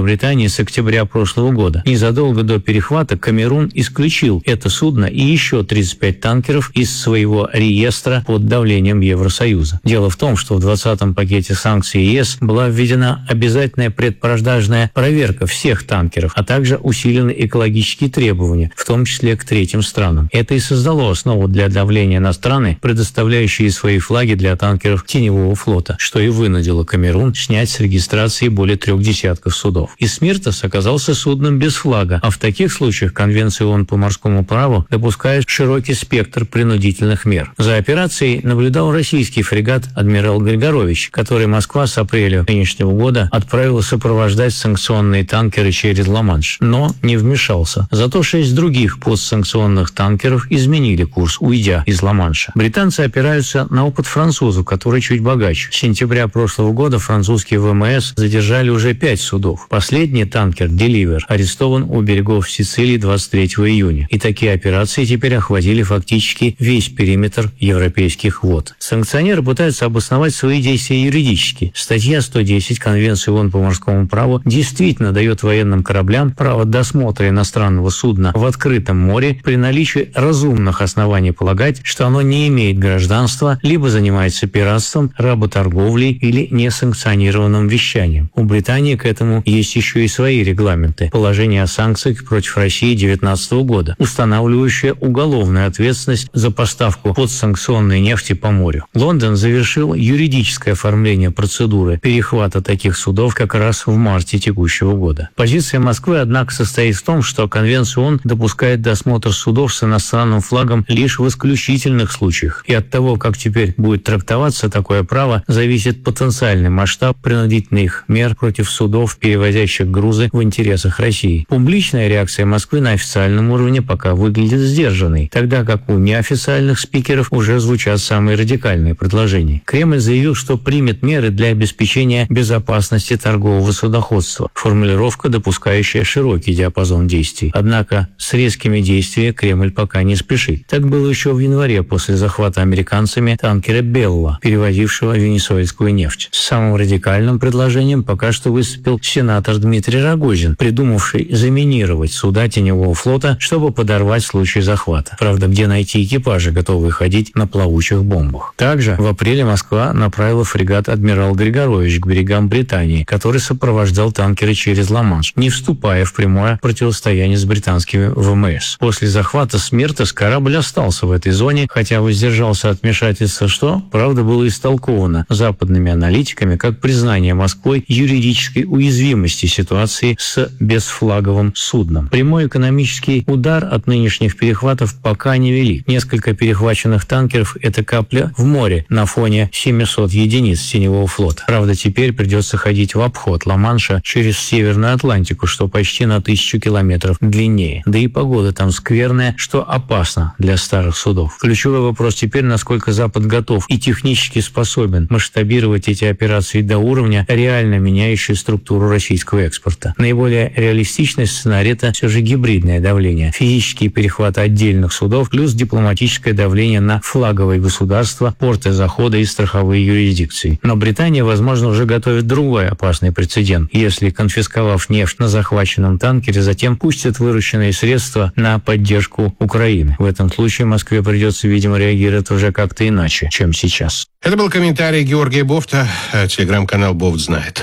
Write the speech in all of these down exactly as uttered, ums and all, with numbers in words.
Великобритании с октября прошлого года. Незадолго до перехвата Камерун исключил это судно и еще тридцать пять танкеров из своего реестра под давлением Евросоюза. Дело в том, что в двадцатом пакете санкций ЕС была введена обязательная предпродажная проверка всех танкеров, а также усилены экологические требования, в том числе к третьим странам. Это и создало основу для давления на страны, предоставляющие свои флаги для танкеров теневого флота, что и вынудило Камерун снять с регистрации более трех десятков судов. Исмиртос оказался судном без флага, а в таких случаях Конвенция ООН по морскому праву допускает широкий спектр принудительных мер. За операцией наблюдал российский фрегат «Адмирал Григорович», который Москва с апреля нынешнего года отправила сопровождать санкционные танкеры через Ла-Манш, но не вмешался. Зато шесть других постсанкционных танкеров изменили курс, уйдя из Ла-Манша. Британцы опираются на опыт французов, который чуть богаче. С сентября прошлого года французские ВМС задержали уже пять судов. Последний танкер «Деливер» арестован у берегов Сицилии двадцать третьего июня. И такие операции теперь охватили фактически весь периметр европейских вод. Санкционеры пытаются обосновать свои действия юридически. Статья сто десять Конвенции ООН по морскому праву действительно дает военным кораблям право досмотра иностранного судна в открытом море при наличии разумных оснований полагать, что оно не имеет гражданства, либо занимается пиратством, работорговлей или несанкционированным вещанием. У Британии к этому есть еще и свои регламенты. Положение о санкциях против России две тысячи девятнадцатого года, устанавливающее уголовную ответственность за поставку подсанкционной нефти по морю. Лондон завершил юридическое оформление процедуры перехвата таких судов как раз в марте текущего года. Позиция Москвы, однако, состоит в том, что Конвенция ООН допускает досмотр судов с иностранным флагом лишь в исключительных случаях. И от того, как теперь будет трактоваться такое право, зависит потенциальный масштаб принудительных мер против судов, перевозящих грузы в интересах России. Публичная реакция Москвы на официальном уровне пока выглядит сдержанной, тогда как у неофициальных спикеров уже звучат самые радикальные предложения. Кремль заявил, что примет меры для обеспечения безопасности торгового судоходства, формулировка, допускающая широкий диапазон действий. Однако с резкими действиями Кремль пока не спешит. Так было еще в январе после захвата американцами танкера «Белла», перевозившего венесуэльскую нефть. С самым радикальным предложением пока что выступил сенатор Дмитрий Рогозин, придумавший заминировать суда теневого флота, чтобы подорвать случай захвата. Правда, где найти экипажи, готовые ходить на плавучих бомбах? Также в апреле Москва направила фрегат «Адмирал Григорович» к берегам Британии, который сопровождал танкеры через Ла-Манш, не вступая в прямое противостояние с британскими ВМС. После захвата «Смиртос» корабль остался в этой зоне, хотя воздержался от вмешательства, что, правда, было истолковано западными аналитиками как признание Москвой юридической уязвимости ситуации с безфлаговым судном. Прямой экономический удар от нынешних перехватов пока не велик. Несколько перехваченных танкеров – это капля в море на фоне семисот единиц теневого флота. Правда, теперь придется ходить в обход Ла-Манша через Северную Атлантику, что почти на тысячу километров длиннее. Да и погода там скверная, что опасно для старых судов. Ключевой вопрос теперь, насколько Запад готов и технически способен масштабировать эти операции до уровня, реально меняющей структуру российского экспорта. Наиболее реалистичный сценарий – это все же гибридное давление, физические перехваты отдельных судов плюс дипломатическое давление на флаговые государства, порты захода и страховые юрисдикции. Но Британия, возможно, уже готовит другой опасный прецедент, если, конфисковав нефть на захваченном танкере, затем пустят вырученные средства на поддержку Украины. В этом случае Москве придется, видимо, реагировать уже как-то иначе, чем сейчас. Это был комментарий Георгия Бофта, телеграм-канал «Бофт знает».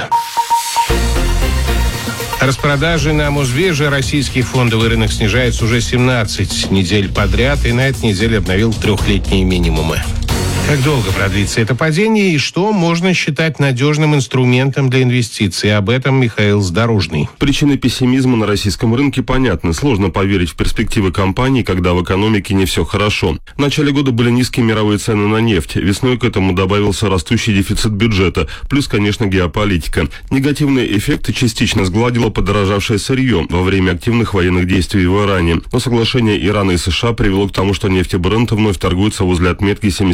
Распродажи на Мосбирже российский фондовый рынок снижается уже семнадцать недель подряд и на этой неделе обновил трехлетние минимумы. Как долго продлится это падение и что можно считать надежным инструментом для инвестиций? Об этом Михаил Задорожный. Причины пессимизма на российском рынке понятны. Сложно поверить в перспективы компаний, когда в экономике не все хорошо. В начале года были низкие мировые цены на нефть. Весной к этому добавился растущий дефицит бюджета. Плюс, конечно, геополитика. Негативные эффекты частично сгладило подорожавшее сырье во время активных военных действий в Иране. Но соглашение Ирана и США привело к тому, что нефть и Брент вновь торгуются возле отметки семьдесят пять долларов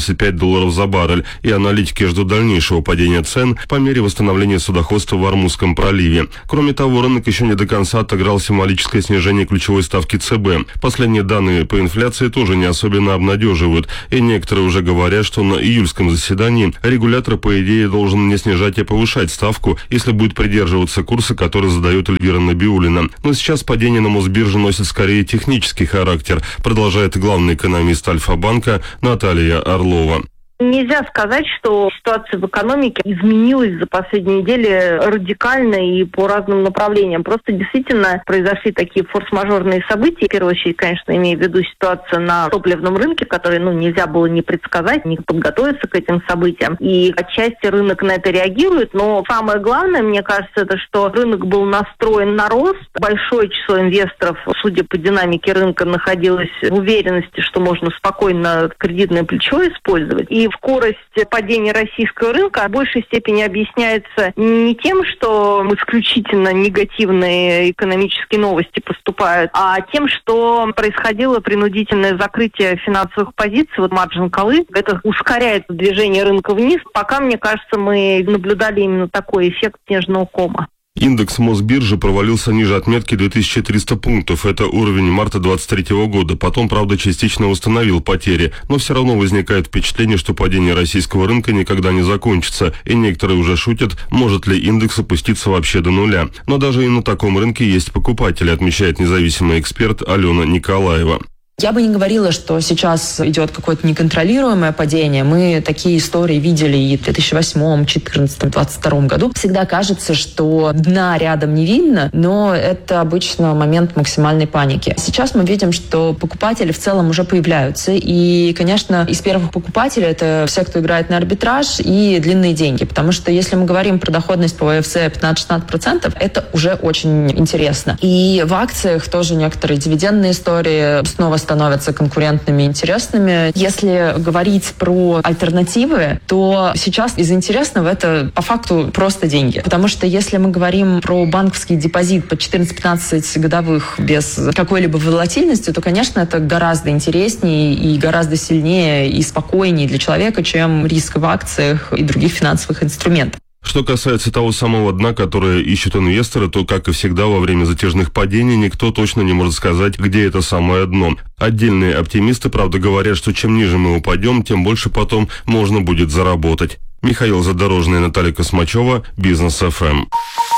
долларов за баррель, и аналитики ждут дальнейшего падения цен по мере восстановления судоходства в Ормузском проливе. Кроме того, рынок еще не до конца отыграл символическое снижение ключевой ставки ЦБ. Последние данные по инфляции тоже не особенно обнадеживают, и некоторые уже говорят, что на июльском заседании регулятор, по идее, должен не снижать, а повышать ставку, если будет придерживаться курса, который задает Эльвира Набиуллина. Но сейчас падение на Мосбирже носит скорее технический характер, продолжает главный экономист Альфа-банка Наталья Орлова. Нельзя сказать, что ситуация в экономике изменилась за последние недели радикально и по разным направлениям. Просто действительно произошли такие форс-мажорные события. В первую очередь, конечно, имею в виду ситуацию на топливном рынке, который, ну, нельзя было не предсказать, не подготовиться к этим событиям. И отчасти рынок на это реагирует. Но самое главное, мне кажется, это что рынок был настроен на рост. Большое число инвесторов, судя по динамике рынка, находилось в уверенности, что можно спокойно кредитное плечо использовать. И скорость падения российского рынка в большей степени объясняется не тем, что исключительно негативные экономические новости поступают, а тем, что происходило принудительное закрытие финансовых позиций, вот маржин коллы. Это ускоряет движение рынка вниз. Пока, мне кажется, мы наблюдали именно такой эффект снежного кома. Индекс Мосбиржи провалился ниже отметки две тысячи триста пунктов. Это уровень марта двадцать третьего года. Потом, правда, частично восстановил потери. Но все равно возникает впечатление, что падение российского рынка никогда не закончится. И некоторые уже шутят, может ли индекс опуститься вообще до нуля. Но даже и на таком рынке есть покупатели, отмечает независимый эксперт Алена Николаева. Я бы не говорила, что сейчас идет какое-то неконтролируемое падение. Мы такие истории видели и в две тысячи восьмом, две тысячи четырнадцатом, две тысячи двадцать втором году. Всегда кажется, что дна рядом не видно, но это обычно момент максимальной паники. Сейчас мы видим, что покупатели в целом уже появляются. И, конечно, из первых покупателей это все, кто играет на арбитраж и длинные деньги. Потому что если мы говорим про доходность по ВФЗ пятнадцать-шестнадцать процентов, это уже очень интересно. И в акциях тоже некоторые дивидендные истории снова становятся конкурентными и интересными. Если говорить про альтернативы, то сейчас из интересного это по факту просто деньги. Потому что если мы говорим про банковский депозит по четырнадцать-пятнадцать годовых без какой-либо волатильности, то, конечно, это гораздо интереснее и гораздо сильнее и спокойнее для человека, чем риск в акциях и других финансовых инструментах. Что касается того самого дна, которое ищут инвесторы, то, как и всегда, во время затяжных падений никто точно не может сказать, где это самое дно. Отдельные оптимисты, правда, говорят, что чем ниже мы упадем, тем больше потом можно будет заработать. Михаил Задорожный, Наталья Космачева, Бизнес эф эм.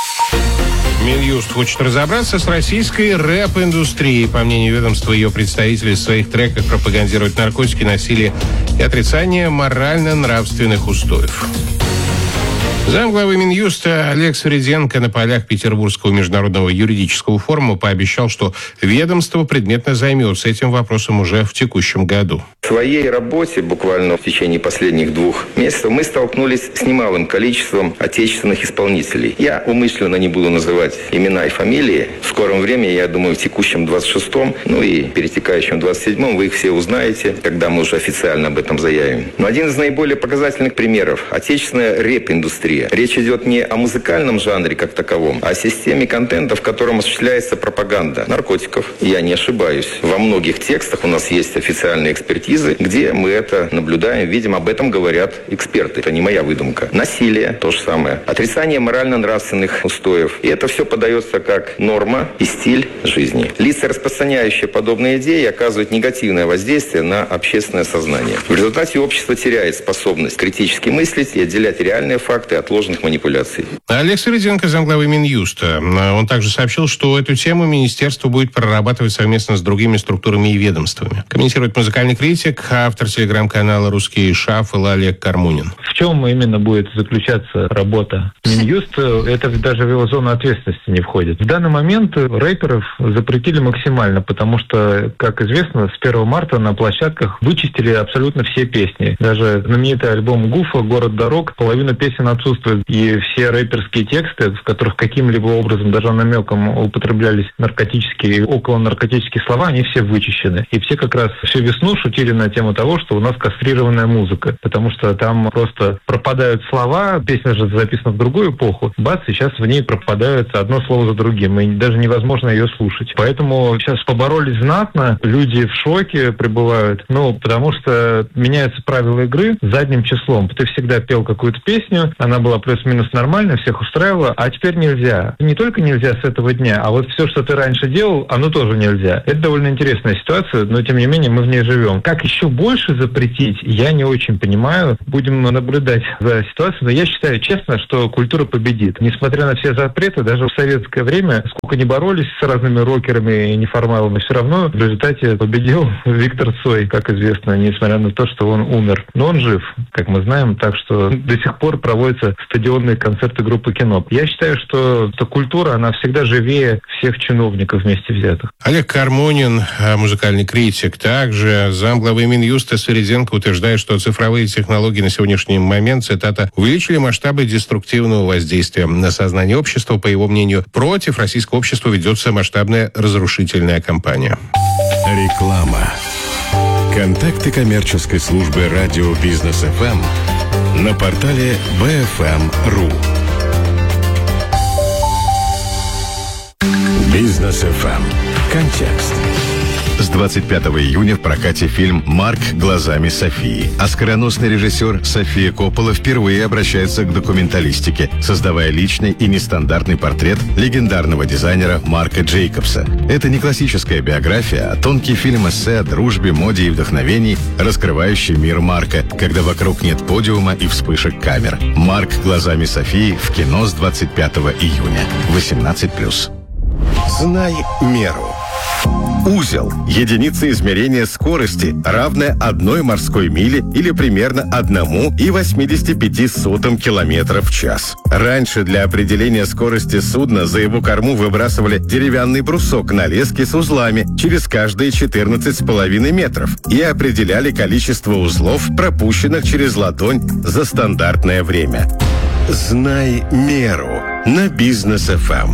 Минюст хочет разобраться с российской рэп-индустрией. По мнению ведомства, ее представители в своих треках пропагандируют наркотики, насилие и отрицание морально-нравственных устоев. Замглавы Минюста Олег Свириденко на полях Петербургского международного юридического форума пообещал, что ведомство предметно займется этим вопросом уже в текущем году. В своей работе буквально в течение последних двух месяцев мы столкнулись с немалым количеством отечественных исполнителей. Я умышленно не буду называть имена и фамилии. В скором времени, я думаю, в текущем двадцать шестом, ну и перетекающем двадцать седьмом вы их все узнаете, когда мы уже официально об этом заявим. Но один из наиболее показательных примеров – отечественная рэп-индустрия. Речь идет не о музыкальном жанре как таковом, а о системе контента, в котором осуществляется пропаганда наркотиков. Я не ошибаюсь. Во многих текстах у нас есть официальные экспертизы, где мы это наблюдаем, видим, об этом говорят эксперты. Это не моя выдумка. Насилие – то же самое. Отрицание морально-нравственных устоев. И это все подается как норма и стиль жизни. Лица, распространяющие подобные идеи, оказывают негативное воздействие на общественное сознание. В результате общество теряет способность критически мыслить и отделять реальные факты от ложных манипуляций. Олег Свириденко, замглавы Минюста. Он также сообщил, что эту тему министерство будет прорабатывать совместно с другими структурами и ведомствами. Комментирует музыкальный критик, автор телеграм-канала «Русский шаффл» Олег Кармунин. В чем именно будет заключаться работа Минюста, это даже в его зону ответственности не входит. В данный момент рэперов запретили максимально, потому что, как известно, с первого марта на площадках вычистили абсолютно все песни. Даже знаменитый альбом Гуфа «Город дорог», половина песен отсутствует присутствует. И все рэперские тексты, в которых каким-либо образом, даже намеком употреблялись наркотические и околонаркотические слова, они все вычищены. И все как раз всю весну шутили на тему того, что у нас кастрированная музыка, потому что там просто пропадают слова, песня же записана в другую эпоху, бац, и сейчас в ней пропадает одно слово за другим, и даже невозможно ее слушать. Поэтому сейчас поборолись знатно, люди в шоке пребывают, ну, потому что меняются правила игры задним числом. Ты всегда пел какую-то песню, она была плюс-минус нормальная, всех устраивала, а теперь нельзя. Не только нельзя с этого дня, а вот все, что ты раньше делал, оно тоже нельзя. Это довольно интересная ситуация, но тем не менее мы в ней живем. Как еще больше запретить, я не очень понимаю. Будем наблюдать за ситуацией, но я считаю честно, что культура победит. Несмотря на все запреты, даже в советское время, сколько ни боролись с разными рокерами и неформалами, все равно в результате победил Виктор Цой, как известно, несмотря на то, что он умер. Но он жив, как мы знаем, так что до сих пор проводятся стадионные концерты группы «Кино». Я считаю, что эта культура, она всегда живее всех чиновников вместе взятых. Олег Кармунин, музыкальный критик, также замглавы Минюста Свириденко утверждает, что цифровые технологии на сегодняшний момент, цитата, увеличили масштабы деструктивного воздействия на сознание общества. По его мнению, против российского общества ведется масштабная разрушительная кампания. Реклама. Контакты коммерческой службы радио Бизнес эф эм на портале би эф эм точка ру. Бизнес эф эм. Контекст. С двадцать пятого июня в прокате фильм «Марк. Глазами Софии». Оскароносный режиссер София Коппола впервые обращается к документалистике, создавая личный и нестандартный портрет легендарного дизайнера Марка Джейкобса. Это не классическая биография, а тонкий фильм-эссе о дружбе, моде и вдохновении, раскрывающий мир Марка, когда вокруг нет подиума и вспышек камер. «Марк. Глазами Софии» в кино с двадцать пятого июня. восемнадцать плюс. Знай меру. Узел – единица измерения скорости, равная одной морской миле или примерно одному и восьмидесяти пяти сотым километра в час. Раньше для определения скорости судна за его корму выбрасывали деревянный брусок на леске с узлами через каждые четырнадцать с половиной метров и определяли количество узлов, пропущенных через ладонь за стандартное время. Знай меру на Бизнес эф эм.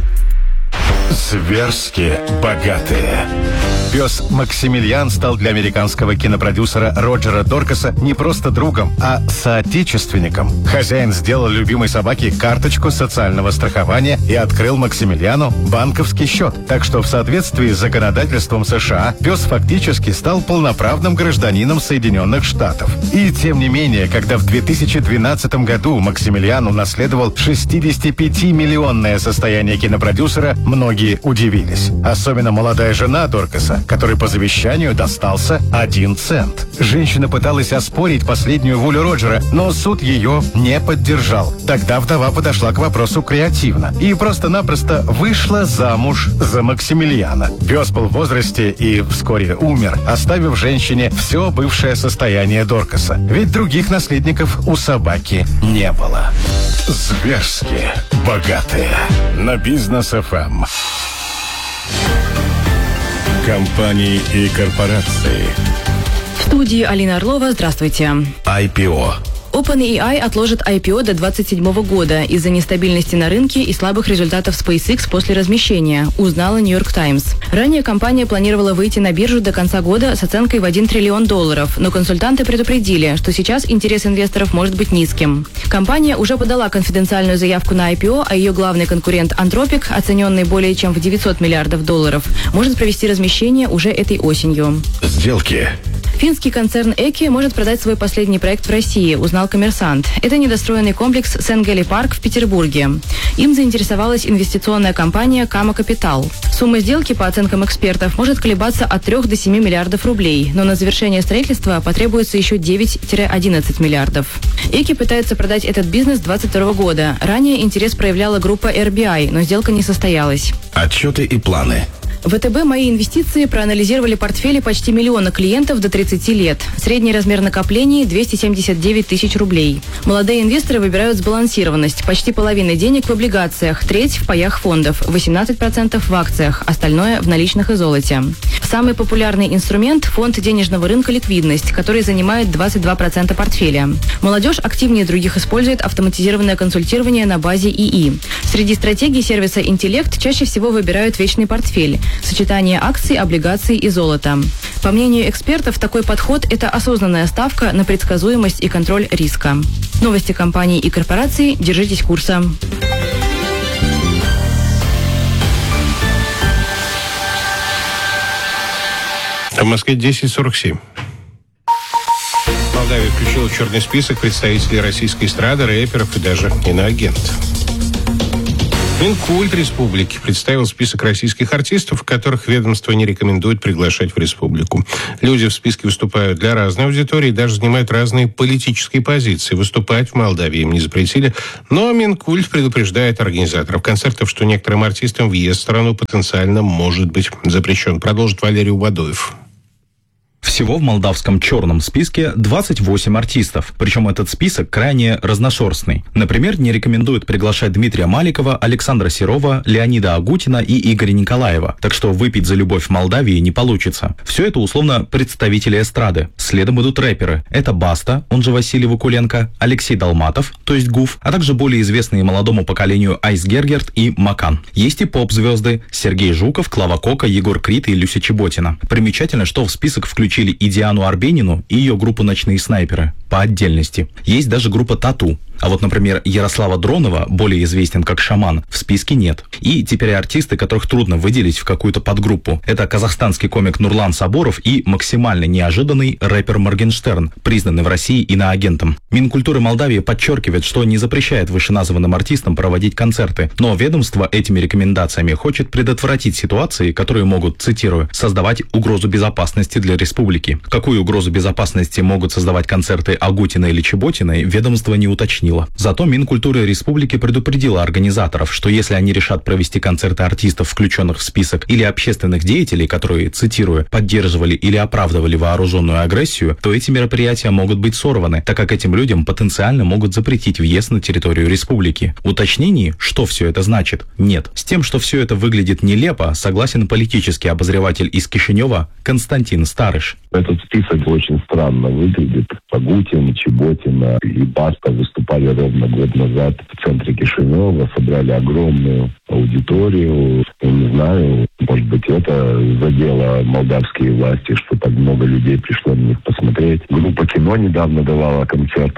Зверски богатые. Пес Максимилиан стал для американского кинопродюсера Роджера Доркаса не просто другом, а соотечественником. Хозяин сделал любимой собаке карточку социального страхования и открыл Максимилиану банковский счет. Так что в соответствии с законодательством США пес фактически стал полноправным гражданином Соединенных Штатов. И тем не менее, когда в две тысячи двенадцатом году Максимилиан унаследовал шестидесятипятимиллионное состояние кинопродюсера, многие удивились. Особенно молодая жена Доркаса, который по завещанию достался один цент. Женщина пыталась оспорить последнюю волю Роджера, но суд ее не поддержал. Тогда вдова подошла к вопросу креативно и просто-напросто вышла замуж за Максимилиана. Пес был в возрасте и вскоре умер, оставив женщине все бывшее состояние Доркаса. Ведь других наследников у собаки не было. Зверски богатые на Бизнес эф эм. Компании и корпорации. В студии Алина Орлова. Здравствуйте. ай пи о. OpenAI отложит ай пи о до двадцать седьмого года из-за нестабильности на рынке и слабых результатов SpaceX после размещения, узнала New York Times. Ранее компания планировала выйти на биржу до конца года с оценкой в один триллион долларов, но консультанты предупредили, что сейчас интерес инвесторов может быть низким. Компания уже подала конфиденциальную заявку на ай пи о, а ее главный конкурент Anthropic, оцененный более чем в девятьсот миллиардов долларов, может провести размещение уже этой осенью. Сделки. Финский концерн Эки может продать свой последний проект в России, узнал «Коммерсант». Это недостроенный комплекс Сенгели Парк в Петербурге. Им заинтересовалась инвестиционная компания Кама Капитал. Сумма сделки, по оценкам экспертов, может колебаться от трёх до семи миллиардов рублей, но на завершение строительства потребуется еще девять-одиннадцать миллиардов. Эки пытается продать этот бизнес с двадцать второго года. Ранее интерес проявляла группа эр би ай, но сделка не состоялась. Отчеты и планы. ВТБ «Мои инвестиции» проанализировали портфели почти миллиона клиентов до тридцати лет. Средний размер накоплений – двести семьдесят девять тысяч рублей. Молодые инвесторы выбирают сбалансированность. Почти половина денег в облигациях, треть в паях фондов, восемнадцать процентов в акциях, остальное в наличных и золоте. Самый популярный инструмент – фонд денежного рынка «Ликвидность», который занимает двадцать два процента портфеля. Молодежь активнее других использует автоматизированное консультирование на базе ИИ. Среди стратегий сервиса «Интеллект» чаще всего выбирают вечный портфель – сочетание акций, облигаций и золота. По мнению экспертов, такой подход – это осознанная ставка на предсказуемость и контроль риска. Новости компаний и корпораций. Держитесь курса. В Москве десять сорок семь. Молдавия включила в черный список представителей российской эстрады, рэперов и даже иноагентов. Минкульт республики представил список российских артистов, которых ведомство не рекомендует приглашать в республику. Люди в списке выступают для разной аудитории и даже занимают разные политические позиции. Выступать в Молдавии им не запретили, но Минкульт предупреждает организаторов концертов, что некоторым артистам въезд в страну потенциально может быть запрещен. Продолжит Валерий Убадоев. Всего в молдавском черном списке двадцать восемь артистов, причем этот список крайне разношерстный. Например, не рекомендуют приглашать Дмитрия Маликова, Александра Серова, Леонида Агутина и Игоря Николаева, так что выпить за любовь в Молдавии не получится. Все это условно представители эстрады. Следом идут рэперы. Это Баста, он же Василий Вакуленко, Алексей Долматов, то есть Гуф, а также более известные молодому поколению Айс Гергерт и Макан. Есть и поп-звезды Сергей Жуков, Клава Кока, Егор Крид и Люся Чеботина. Примечательно, что в список включили и Диану Арбенину, и ее группу «Ночные снайперы» по отдельности. Есть даже группа «Тату». А вот, например, Ярослава Дронова, более известен как «Шаман», в списке нет. И теперь артисты, которых трудно выделить в какую-то подгруппу. Это казахстанский комик Нурлан Саборов и максимально неожиданный рэпер Моргенштерн, признанный в России иноагентом. Минкультуры Молдавии подчеркивает, что не запрещает вышеназванным артистам проводить концерты, но ведомство этими рекомендациями хочет предотвратить ситуации, которые могут, цитирую, создавать угрозу безопасности для республики. Какую угрозу безопасности могут создавать концерты Агутина или Чеботиной, ведомство не уточнило. Зато Минкультуры республики предупредила организаторов, что если они решат провести концерты артистов, включенных в список, или общественных деятелей, которые, цитирую, поддерживали или оправдывали вооруженную агрессию, то эти мероприятия могут быть сорваны, так как этим людям потенциально могут запретить въезд на территорию республики. Уточнений, что все это значит, нет. С тем, что все это выглядит нелепо, согласен политический обозреватель из Кишинева Константин Старыш. Этот список очень странно выглядит. Агутин, Чеботина и Баста выступали ровно год назад в центре Кишинева, собрали огромную аудиторию. Я не знаю, может быть, это задело молдавские власти, что так много людей пришло на них посмотреть. Группа «Кино» недавно давала концерт.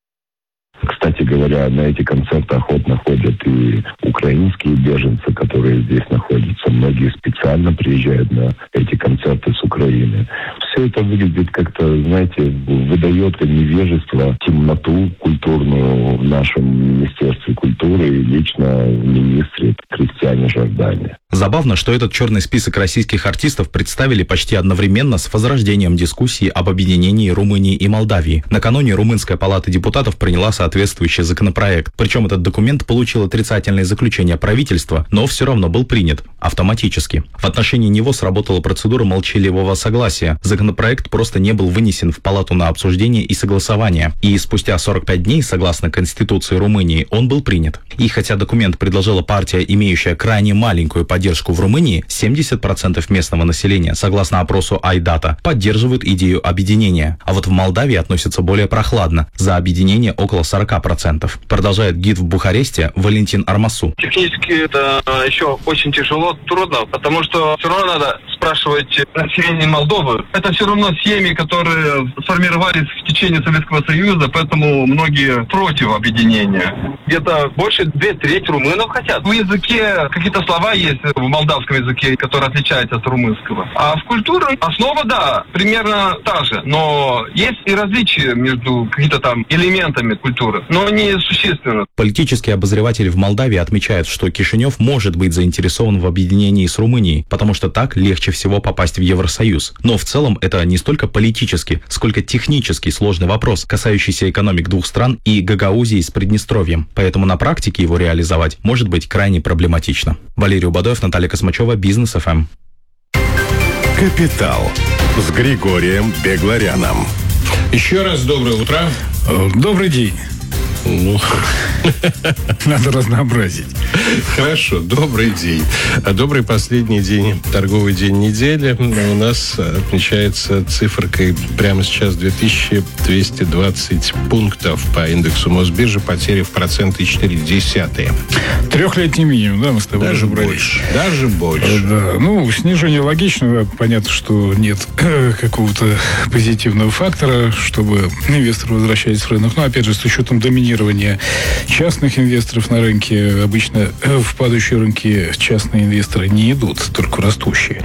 Кстати говоря, на эти концерты охотно ходят и украинские беженцы, которые здесь находятся. Многие специально приезжают на эти концерты с Украины. Все это выглядит как-то, знаете, выдает невежество, темноту культурную в нашем Министерстве культуры и лично в министре Кристиане Жордане. Забавно, что этот черный список российских артистов представили почти одновременно с возрождением дискуссии об объединении Румынии и Молдавии. Накануне Румынская палата депутатов приняла соответствующий законопроект. Причем этот документ получил отрицательное заключение правительства, но все равно был принят автоматически. В отношении него сработала процедура молчаливого согласия. Законопроект просто не был вынесен в палату на обсуждение и согласование. И спустя сорок пять дней, согласно Конституции Румынии, он был принят. И хотя документ предложила партия, имеющая крайне маленькую поддержку в Румынии, семьдесят процентов местного населения, согласно опросу Айдата, поддерживают идею объединения. А вот в Молдавии относятся более прохладно. За объединение около сорок процентов. Продолжает гид в Бухаресте Валентин Армасу. Технически это еще очень тяжело, трудно, потому что все равно надо спрашивать население Молдовы. Это все равно семьи, которые сформировались в течение Советского Союза, поэтому многие против объединения. Где-то больше две трети румынов хотят. В языке какие-то слова есть в молдавском языке, которые отличаются от румынского. А в культуре основа, да, примерно та же. Но есть и различия между какими-то там элементами культуры, но не существенно. Политический обозреватель в Молдавии отмечает, что Кишинев может быть заинтересован в объединении с Румынией, потому что так легче всего попасть в Евросоюз. Но в целом это не столько политически, сколько технически сложный вопрос, касающийся экономик двух стран и Гагаузии с Приднестровьем. Поэтому на практике его реализовать может быть крайне проблематично. Валерий Убадоев, Наталья Космачева, Бизнес эф эм. «Капитал» с Григорием Бегларяном. Еще раз доброе утро. Добрый день. Ну, надо разнообразить. Хорошо, добрый день. Добрый последний день, торговый день недели. У нас отмечается циферкой прямо сейчас две тысячи двести двадцать пунктов по индексу Мосбиржи, потери в проценты четыре десятых. Трехлетний минимум, да, мы с тобой даже разобрались. больше. Даже больше. Да, ну, снижение логично, да, понятно, что нет какого-то позитивного фактора, чтобы инвесторы возвращались в рынок. Но, опять же, с учетом доминирования частных инвесторов на рынке, обычно в падающие рынки частные инвесторы не идут, только растущие.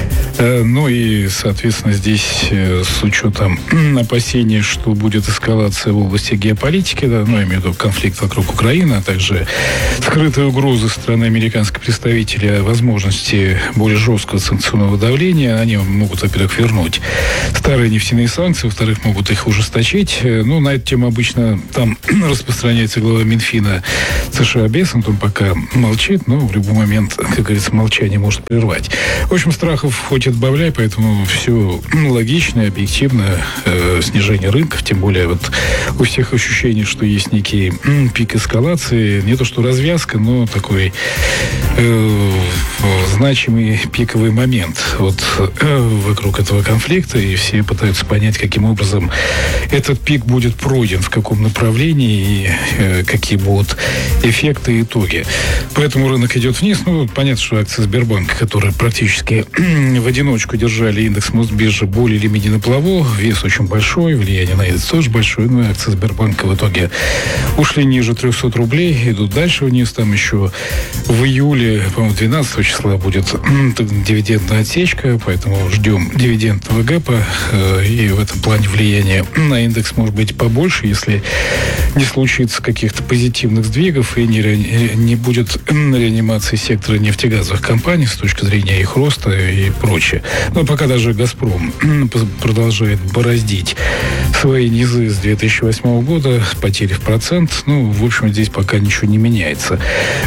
Ну и, соответственно, здесь с учетом опасений, что будет эскалация в области геополитики, да, ну, я имею в виду конфликт вокруг Украины, а также скрытые угрозы со стороны американских представителей о возможности более жесткого санкционного давления, они могут, во-первых, вернуть старые нефтяные санкции, во-вторых, могут их ужесточить. Ну, на эту тему обычно там распространяется глава Минфина США Бессент, он пока молчит, но в любой момент, как говорится, молчание может прервать. В общем, страхов хоть отбавляй, поэтому все логично, объективно. Э, снижение рынков, тем более вот у всех ощущение, что есть некий м, пик эскалации, не то что развязка, но такой э, значимый пиковый момент вот э, вокруг этого конфликта, и все пытаются понять, каким образом этот пик будет пройден, в каком направлении и э, какие будут эффекты и итоги. Поэтому рынок идет вниз. Ну, понятно, что акции Сбербанка, которые практически в одиночку держали индекс Мосбиржи более или менее на плаву, вес очень большой, влияние на индекс тоже большое, но акции Сбербанка в итоге ушли ниже трехсот рублей, идут дальше вниз. Там еще в июле, по-моему, двенадцатого числа будет дивидендная отсечка, поэтому ждем дивидендного гэпа, и в этом плане влияние на индекс может быть побольше, если не случится каких-то позитивных сдвигов и не, ре... не будет реанимации сектора нефтегазовых компаний с точки зрения их роста и прочее. Но пока даже «Газпром» продолжает бороздить свои низы с две тысячи восьмого года, потери в процент, ну, в общем, здесь пока ничего не меняется.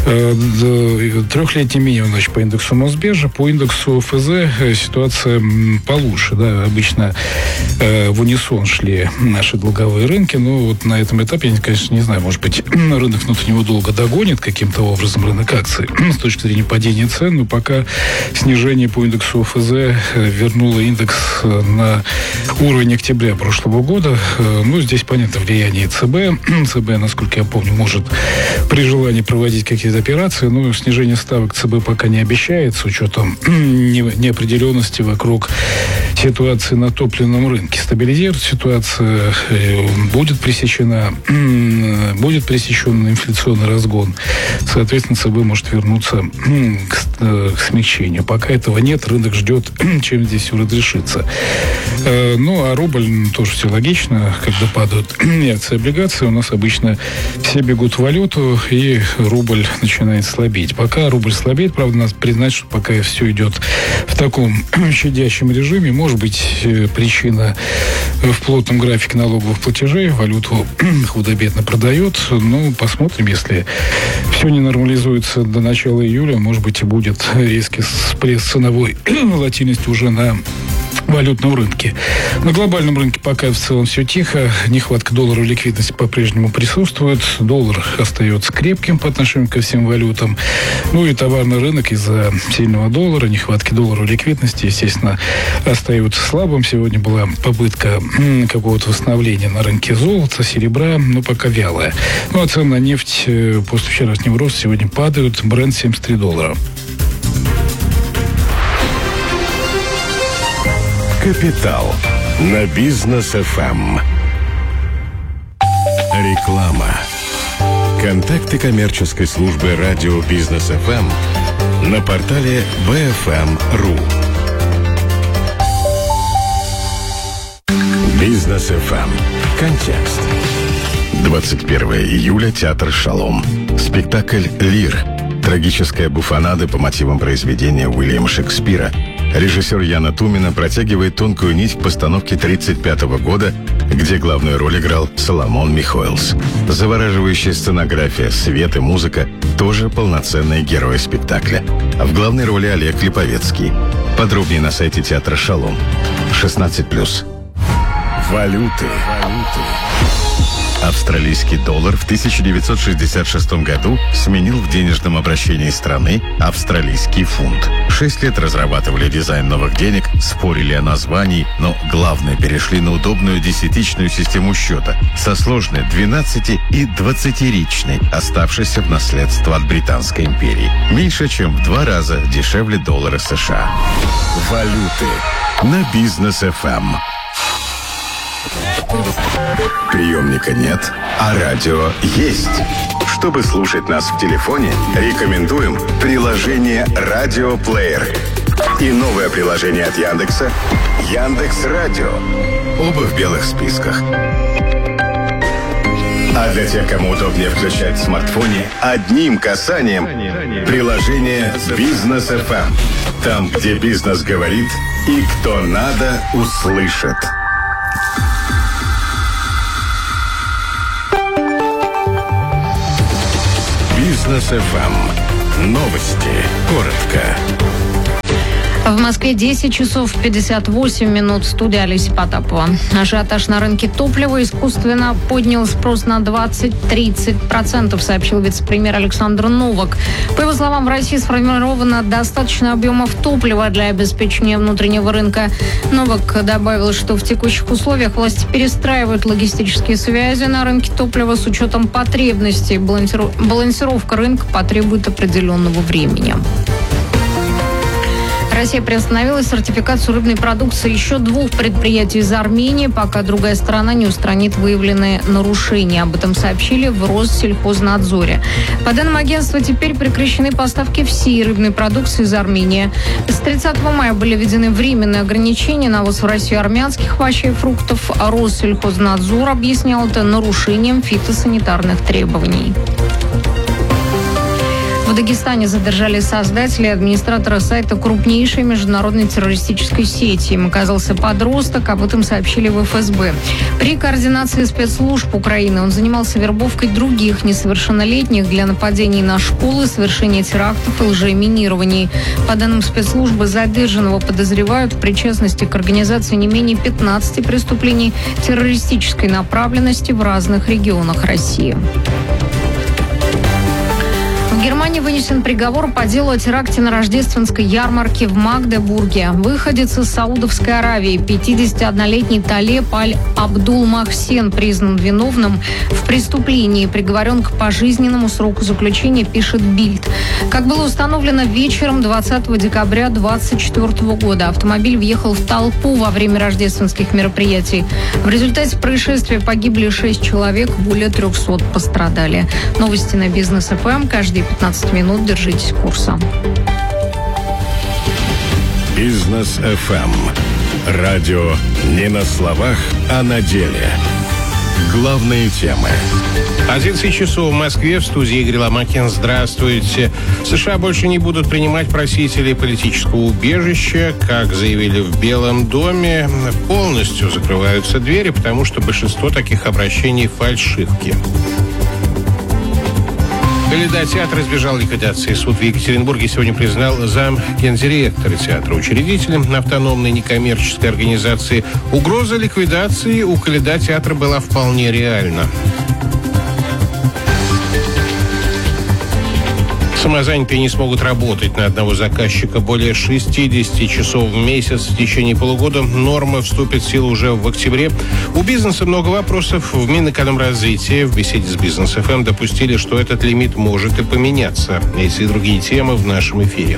Трехлетний минимум, значит, по индексу Мосбиржи, по индексу эф зэ ситуация получше, да, обычно в унисон шли наши долговые рынки, но вот на этом этапе, я, конечно, не знаю, может быть, рынок внутреннего долга догонит каким-то образом рынок акций с точки зрения падения цен, но пока снижение по индексу эф зэ вернуло индекс на уровень октября прошлого года. Ну, здесь, понятно, влияние ЦБ. ЦБ, насколько я помню, может при желании проводить какие-то операции, но снижение ставок ЦБ пока не обещает, с учетом неопределенности вокруг ситуации на топливном рынке. Стабилизирует ситуация, будет пресечена, будет пресечен инфляционный разгон. Соответственно, ЦБ может вернуться к, к смягчению. Пока этого нет, рынок ждет, чем здесь все разрешится. Ну, а рубль тоже все логично. Когда падают акции и облигации, у нас обычно все бегут в валюту, и рубль начинает слабеть. Пока рубль слабеет, правда, надо признать, что пока все идет в таком щадящем режиме, может быть, причина в плотном графике налоговых платежей, валюту худо-бедно продает. Ну, посмотрим, если все не нормализуется до начала июля, может быть, и будет резкий всплеск ценовой волатильности уже на валютном рынке. На глобальном рынке пока в целом все тихо. Нехватка долларовой ликвидности по-прежнему присутствует. Доллар остается крепким по отношению ко всем валютам. Ну и товарный рынок из-за сильного доллара, нехватки долларовой ликвидности, естественно, остается слабым. Сегодня была попытка какого-то восстановления на рынке золота, серебра, но пока вялая. Ну а цены на нефть после вчерашнего роста сегодня падают. Брент семьдесят три доллара. «Капитал» на Бизнес эф эм. Реклама. Контакты коммерческой службы радио Бизнес эф эм на портале би эф эм точка ру. Бизнес эф эм. Контекст. двадцать первого июля. Театр «Шалом». Спектакль «Лир». Трагическая буфонада по мотивам произведения Уильяма Шекспира. Режиссер Яна Тумина протягивает тонкую нить к постановке тридцать пятого года, где главную роль играл Соломон Михоэлс. Завораживающая сценография, свет и музыка – тоже полноценные герои спектакля. В главной роли Олег Липовецкий. Подробнее на сайте театра «Шалом». шестнадцать плюс. Валюты. Австралийский доллар в тысяча девятьсот шестьдесят шестом году сменил в денежном обращении страны австралийский фунт. Шесть лет разрабатывали дизайн новых денег, спорили о названии, но главное, перешли на удобную десятичную систему счета со сложной двенадцати- и двадцатиричной, оставшейся в наследство от Британской империи. Меньше чем в два раза дешевле доллара США. Валюты на Бизнес эф эм. Приемника нет, а радио есть. Чтобы слушать нас в телефоне, рекомендуем приложение «Радиоплеер» и новое приложение от Яндекса «Яндекс.Радио». Оба в белых списках. А для тех, кому удобнее включать в смартфоне, одним касанием приложение «Бизнес эф эм». Там, где бизнес говорит и кто надо, услышит. Бизнес эф эм. Новости. Коротко. В Москве десять часов пятьдесят восемь минут. Студия Олеся Потапова. Ажиотаж на рынке топлива искусственно поднял спрос на двадцать-тридцать процентов, сообщил вице-премьер Александр Новак. По его словам, в России сформировано достаточно объемов топлива для обеспечения внутреннего рынка. Новак добавил, что в текущих условиях власти перестраивают логистические связи на рынке топлива с учетом потребностей. Балансировка рынка потребует определенного времени. Россия приостановила сертификацию рыбной продукции еще двух предприятий из Армении, пока другая сторона не устранит выявленные нарушения. Об этом сообщили в Россельхознадзоре. По данным агентства, теперь прекращены поставки всей рыбной продукции из Армении. С тридцатого мая были введены временные ограничения на ввоз в Россию армянских овощей и фруктов. Россельхознадзор объяснял это нарушением фитосанитарных требований. В Дагестане задержали создателя и администратора сайта крупнейшей международной террористической сети. Им оказался подросток, об этом сообщили в эф эс бэ. При координации спецслужб Украины он занимался вербовкой других несовершеннолетних для нападений на школы, совершения терактов и лжеминирований. По данным спецслужбы, задержанного подозревают в причастности к организации не менее пятнадцати преступлений террористической направленности в разных регионах России. В Германии вынесен приговор по делу о теракте на рождественской ярмарке в Магдебурге. Выходец из Саудовской Аравии, пятидесятиоднолетний Талеб Аль-Абдул-Махсен, признан виновным в преступлении и приговорен к пожизненному сроку заключения, пишет Бильд. Как было установлено вечером двадцатого декабря двадцать четвёртого года, автомобиль въехал в толпу во время рождественских мероприятий. В результате происшествия погибли шесть человек, более трехсот пострадали. Новости на Бизнес эф эм. Каждые пятнадцать минут держитесь курса. Бизнес эф эм. Радио не на словах, а на деле. Главные темы. одиннадцать часов в Москве. В студии Игорь Ломакин. Здравствуйте. США больше не будут принимать просителей политического убежища. Как заявили в Белом доме, полностью закрываются двери, потому что большинство таких обращений фальшивки. Коляда театра избежал ликвидации. Суд в Екатеринбурге сегодня признал зам гендиректора театра учредителем автономной некоммерческой организации. Угроза ликвидации у Коляда театра была вполне реальна. Самозанятые не смогут работать на одного заказчика более шестидесяти часов в месяц в течение полугода. Норма вступит в силу уже в октябре. У бизнеса много вопросов. В Минэкономразвитии в беседе с Бизнес эф эм допустили, что этот лимит может и поменяться. Эти и другие темы в нашем эфире.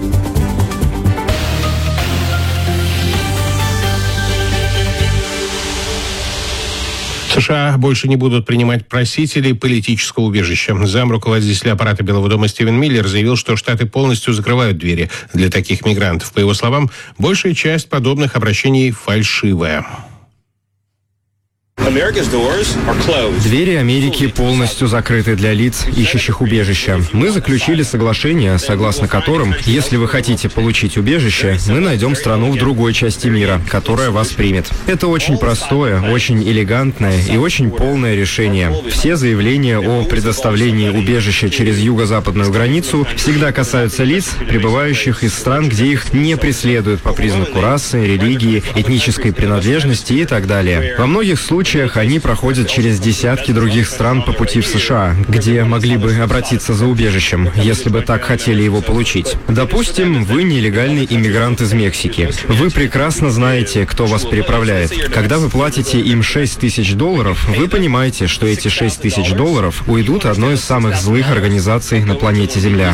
США больше не будут принимать просителей политического убежища. Зам руководителя аппарата Белого дома Стивен Миллер заявил, что Штаты полностью закрывают двери для таких мигрантов. По его словам, большая часть подобных обращений фальшивая. Двери Америки полностью закрыты для лиц, ищущих убежища. Мы заключили соглашение, согласно которым, если вы хотите получить убежище, мы найдем страну в другой части мира, которая вас примет. Это очень простое, очень элегантное и очень полное решение. Все заявления о предоставлении убежища через юго-западную границу всегда касаются лиц, прибывающих из стран, где их не преследуют по признаку расы, религии, этнической принадлежности и так далее. Во многих случаях они проходят через десятки других стран по пути в США, где могли бы обратиться за убежищем, если бы так хотели его получить. Допустим, вы нелегальный иммигрант из Мексики. Вы прекрасно знаете, кто вас переправляет. Когда вы платите им шесть тысяч долларов, вы понимаете, что эти шесть тысяч долларов уйдут одной из самых злых организаций на планете Земля.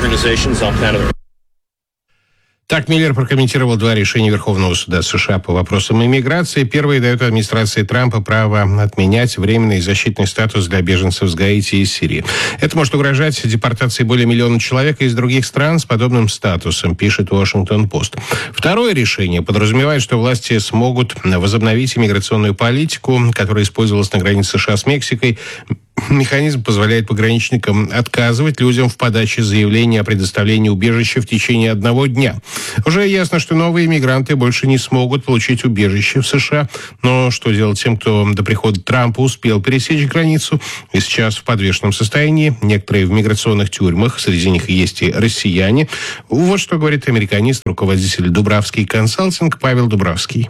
Так Миллер прокомментировал два решения Верховного суда США по вопросам иммиграции. Первое дает администрации Трампа право отменять временный защитный статус для беженцев с Гаити и Сирии. Это может угрожать депортации более миллиона человек из других стран с подобным статусом, пишет Вашингтон-Пост. Второе решение подразумевает, что власти смогут возобновить иммиграционную политику, которая использовалась на границе США с Мексикой. Механизм позволяет пограничникам отказывать людям в подаче заявления о предоставлении убежища в течение одного дня. Уже ясно, что новые мигранты больше не смогут получить убежище в США. Но что делать тем, кто до прихода Трампа успел пересечь границу и сейчас в подвешенном состоянии? Некоторые в миграционных тюрьмах, среди них есть и россияне. Вот что говорит американист, руководитель Дубравский консалтинг Павел Дубравский.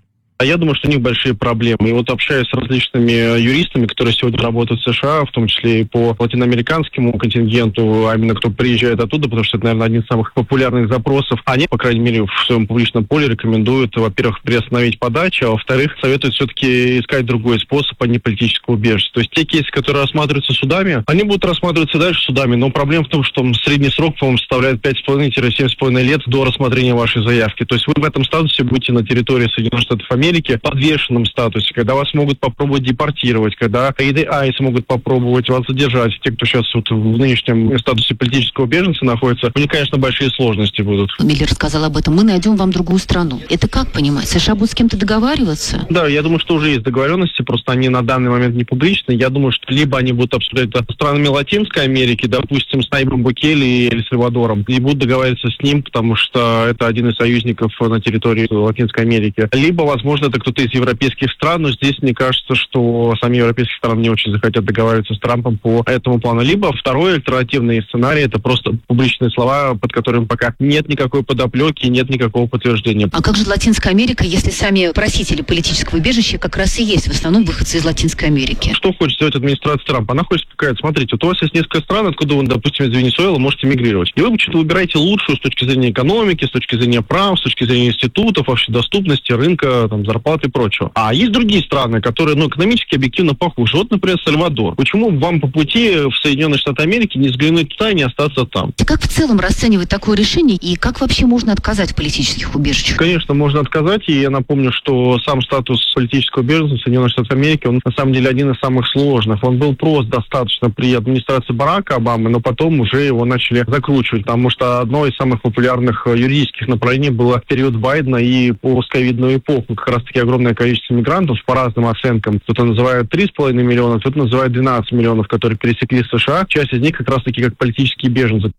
Я думаю, что у них большие проблемы. И вот общаясь с различными юристами, которые сегодня работают в США, в том числе и по латиноамериканскому контингенту, а именно кто приезжает оттуда, потому что это, наверное, один из самых популярных запросов, они, по крайней мере, в своем публичном поле рекомендуют, во-первых, приостановить подачу, а во-вторых, советуют все-таки искать другой способ, а не политического убежища. То есть те кейсы, которые рассматриваются судами, они будут рассматриваться дальше судами, но проблема в том, что средний срок, по-моему, составляет пять с половиной - семь с половиной лет до рассмотрения вашей заявки. То есть вы в этом статусе будете на территории Соединенных Штатов Америки в подвешенном статусе, когда вас могут попробовать депортировать, когда эй ди ай смогут попробовать вас задержать. Те, кто сейчас вот в нынешнем статусе политического беженца находится, у них, конечно, большие сложности будут. Миллер сказал об этом. Мы найдем вам другую страну. Это как понимать? США будут с кем-то договариваться? Да, я думаю, что уже есть договоренности, просто они на данный момент не публичны. Я думаю, что либо они будут обсуждать это с странами Латинской Америки, допустим, с Найбом Букеле и Эль Сальвадором, и будут договариваться с ним, потому что это один из союзников на территории Латинской Америки. Либо, возможно, это кто-то из европейских стран, но здесь мне кажется, что сами европейские страны не очень захотят договариваться с Трампом по этому плану. Либо второй альтернативный сценарий — это просто публичные слова, под которыми пока нет никакой подоплеки, нет никакого подтверждения. А как же Латинская Америка, если сами просители политического убежища как раз и есть в основном выходцы из Латинской Америки? Что хочет сделать администрация Трампа? Она хочет сказать: смотрите, вот у вас есть несколько стран, откуда вы, допустим, из Венесуэлы можете мигрировать. И вы что-то выбираете лучшую с точки зрения экономики, с точки зрения прав, с точки зрения институтов, вообще доступности, рынка, там, зарплаты и прочего. А есть другие страны, которые, ну, экономически объективно похуже. Вот, например, Сальвадор. Почему вам по пути в Соединенные Штаты Америки не взглянуть туда и не остаться там? Как в целом расценивать такое решение и как вообще можно отказать в политических убежищах? Конечно, можно отказать, и я напомню, что сам статус политического беженца в Соединенных Штатах Америки, он на самом деле один из самых сложных. Он был прост достаточно при администрации Барака Обамы, но потом уже его начали закручивать, потому что одно из самых популярных юридических направлений было в период Байдена и постковидную эпоху. Как раз таки огромное количество мигрантов по разным оценкам. Кто-то называет три с половиной миллиона, кто-то называет двенадцать миллионов, которые пересекли США. Часть из них как раз таки как политические беженцы.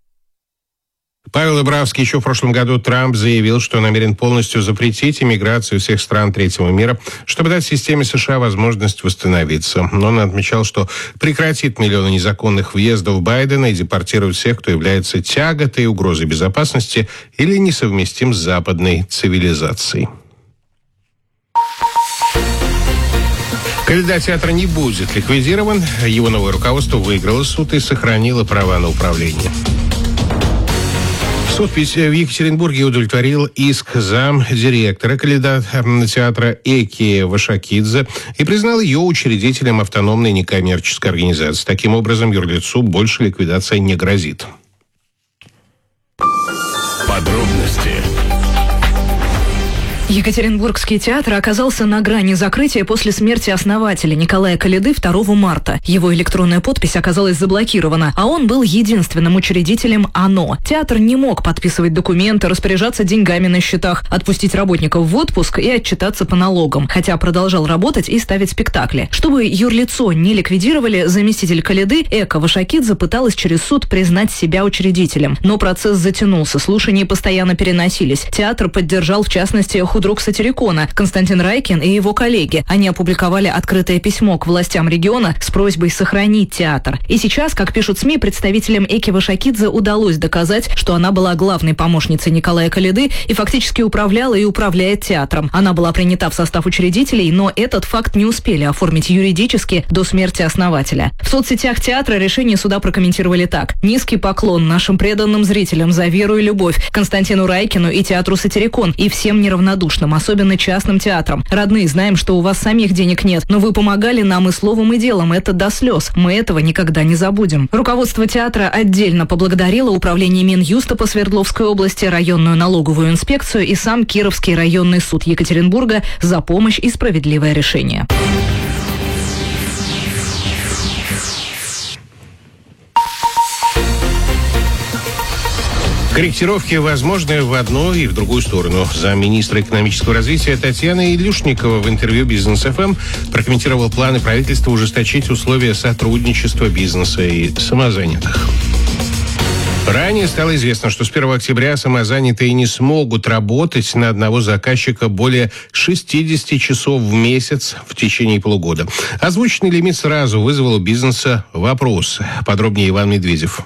Павел Дубравский. Еще в прошлом году Трамп заявил, что намерен полностью запретить иммиграцию всех стран третьего мира, чтобы дать системе США возможность восстановиться. Но он отмечал, что прекратит миллионы незаконных въездов Байдена и депортирует всех, кто является тяготой, угрозой безопасности или несовместим с западной цивилизацией. Кандидат театра не будет ликвидирован. Его новое руководство выиграло суд и сохранило права на управление. Суд в Екатеринбурге удовлетворил иск замдиректора кандидата театра Эки Вашакидзе и признал ее учредителем автономной некоммерческой организации. Таким образом, юрлицу больше ликвидация не грозит. Подробности. Екатеринбургский театр оказался на грани закрытия после смерти основателя Николая Коляды второго марта. Его электронная подпись оказалась заблокирована, а он был единственным учредителем ОНО. Театр не мог подписывать документы, распоряжаться деньгами на счетах, отпустить работников в отпуск и отчитаться по налогам, хотя продолжал работать и ставить спектакли. Чтобы юрлицо не ликвидировали, заместитель Коляды Эка Вашакидзе пыталась через суд признать себя учредителем. Но процесс затянулся, слушания постоянно переносились. Театр поддержал, в частности, худрук Сатирикона Константин Райкин и его коллеги. Они опубликовали открытое письмо к властям региона с просьбой сохранить театр. И сейчас, как пишут СМИ, представителям Эки Вашакидзе удалось доказать, что она была главной помощницей Николая Коляды и фактически управляла и управляет театром. Она была принята в состав учредителей, но этот факт не успели оформить юридически до смерти основателя. В соцсетях театра решение суда прокомментировали так: «Низкий поклон нашим преданным зрителям за веру и любовь, Константину Райкину и театру Сатирикон и всем неравнодушным, особенно частным театрам. Родные, знаем, что у вас самих денег нет, но вы помогали нам и словом, и делом. Это до слез. Мы этого никогда не забудем». Руководство театра отдельно поблагодарило управление Минюста по Свердловской области, районную налоговую инспекцию и сам Кировский районный суд Екатеринбурга за помощь и справедливое решение. Корректировки возможны в одну и в другую сторону. Замминистра экономического развития Татьяна Илюшникова в интервью «Бизнес эф эм» прокомментировал планы правительства ужесточить условия сотрудничества бизнеса и самозанятых. Ранее стало известно, что с первого октября самозанятые не смогут работать на одного заказчика более шестьдесят часов в месяц в течение полугода. Озвученный лимит сразу вызвал у бизнеса вопросы. Подробнее Иван Медведев.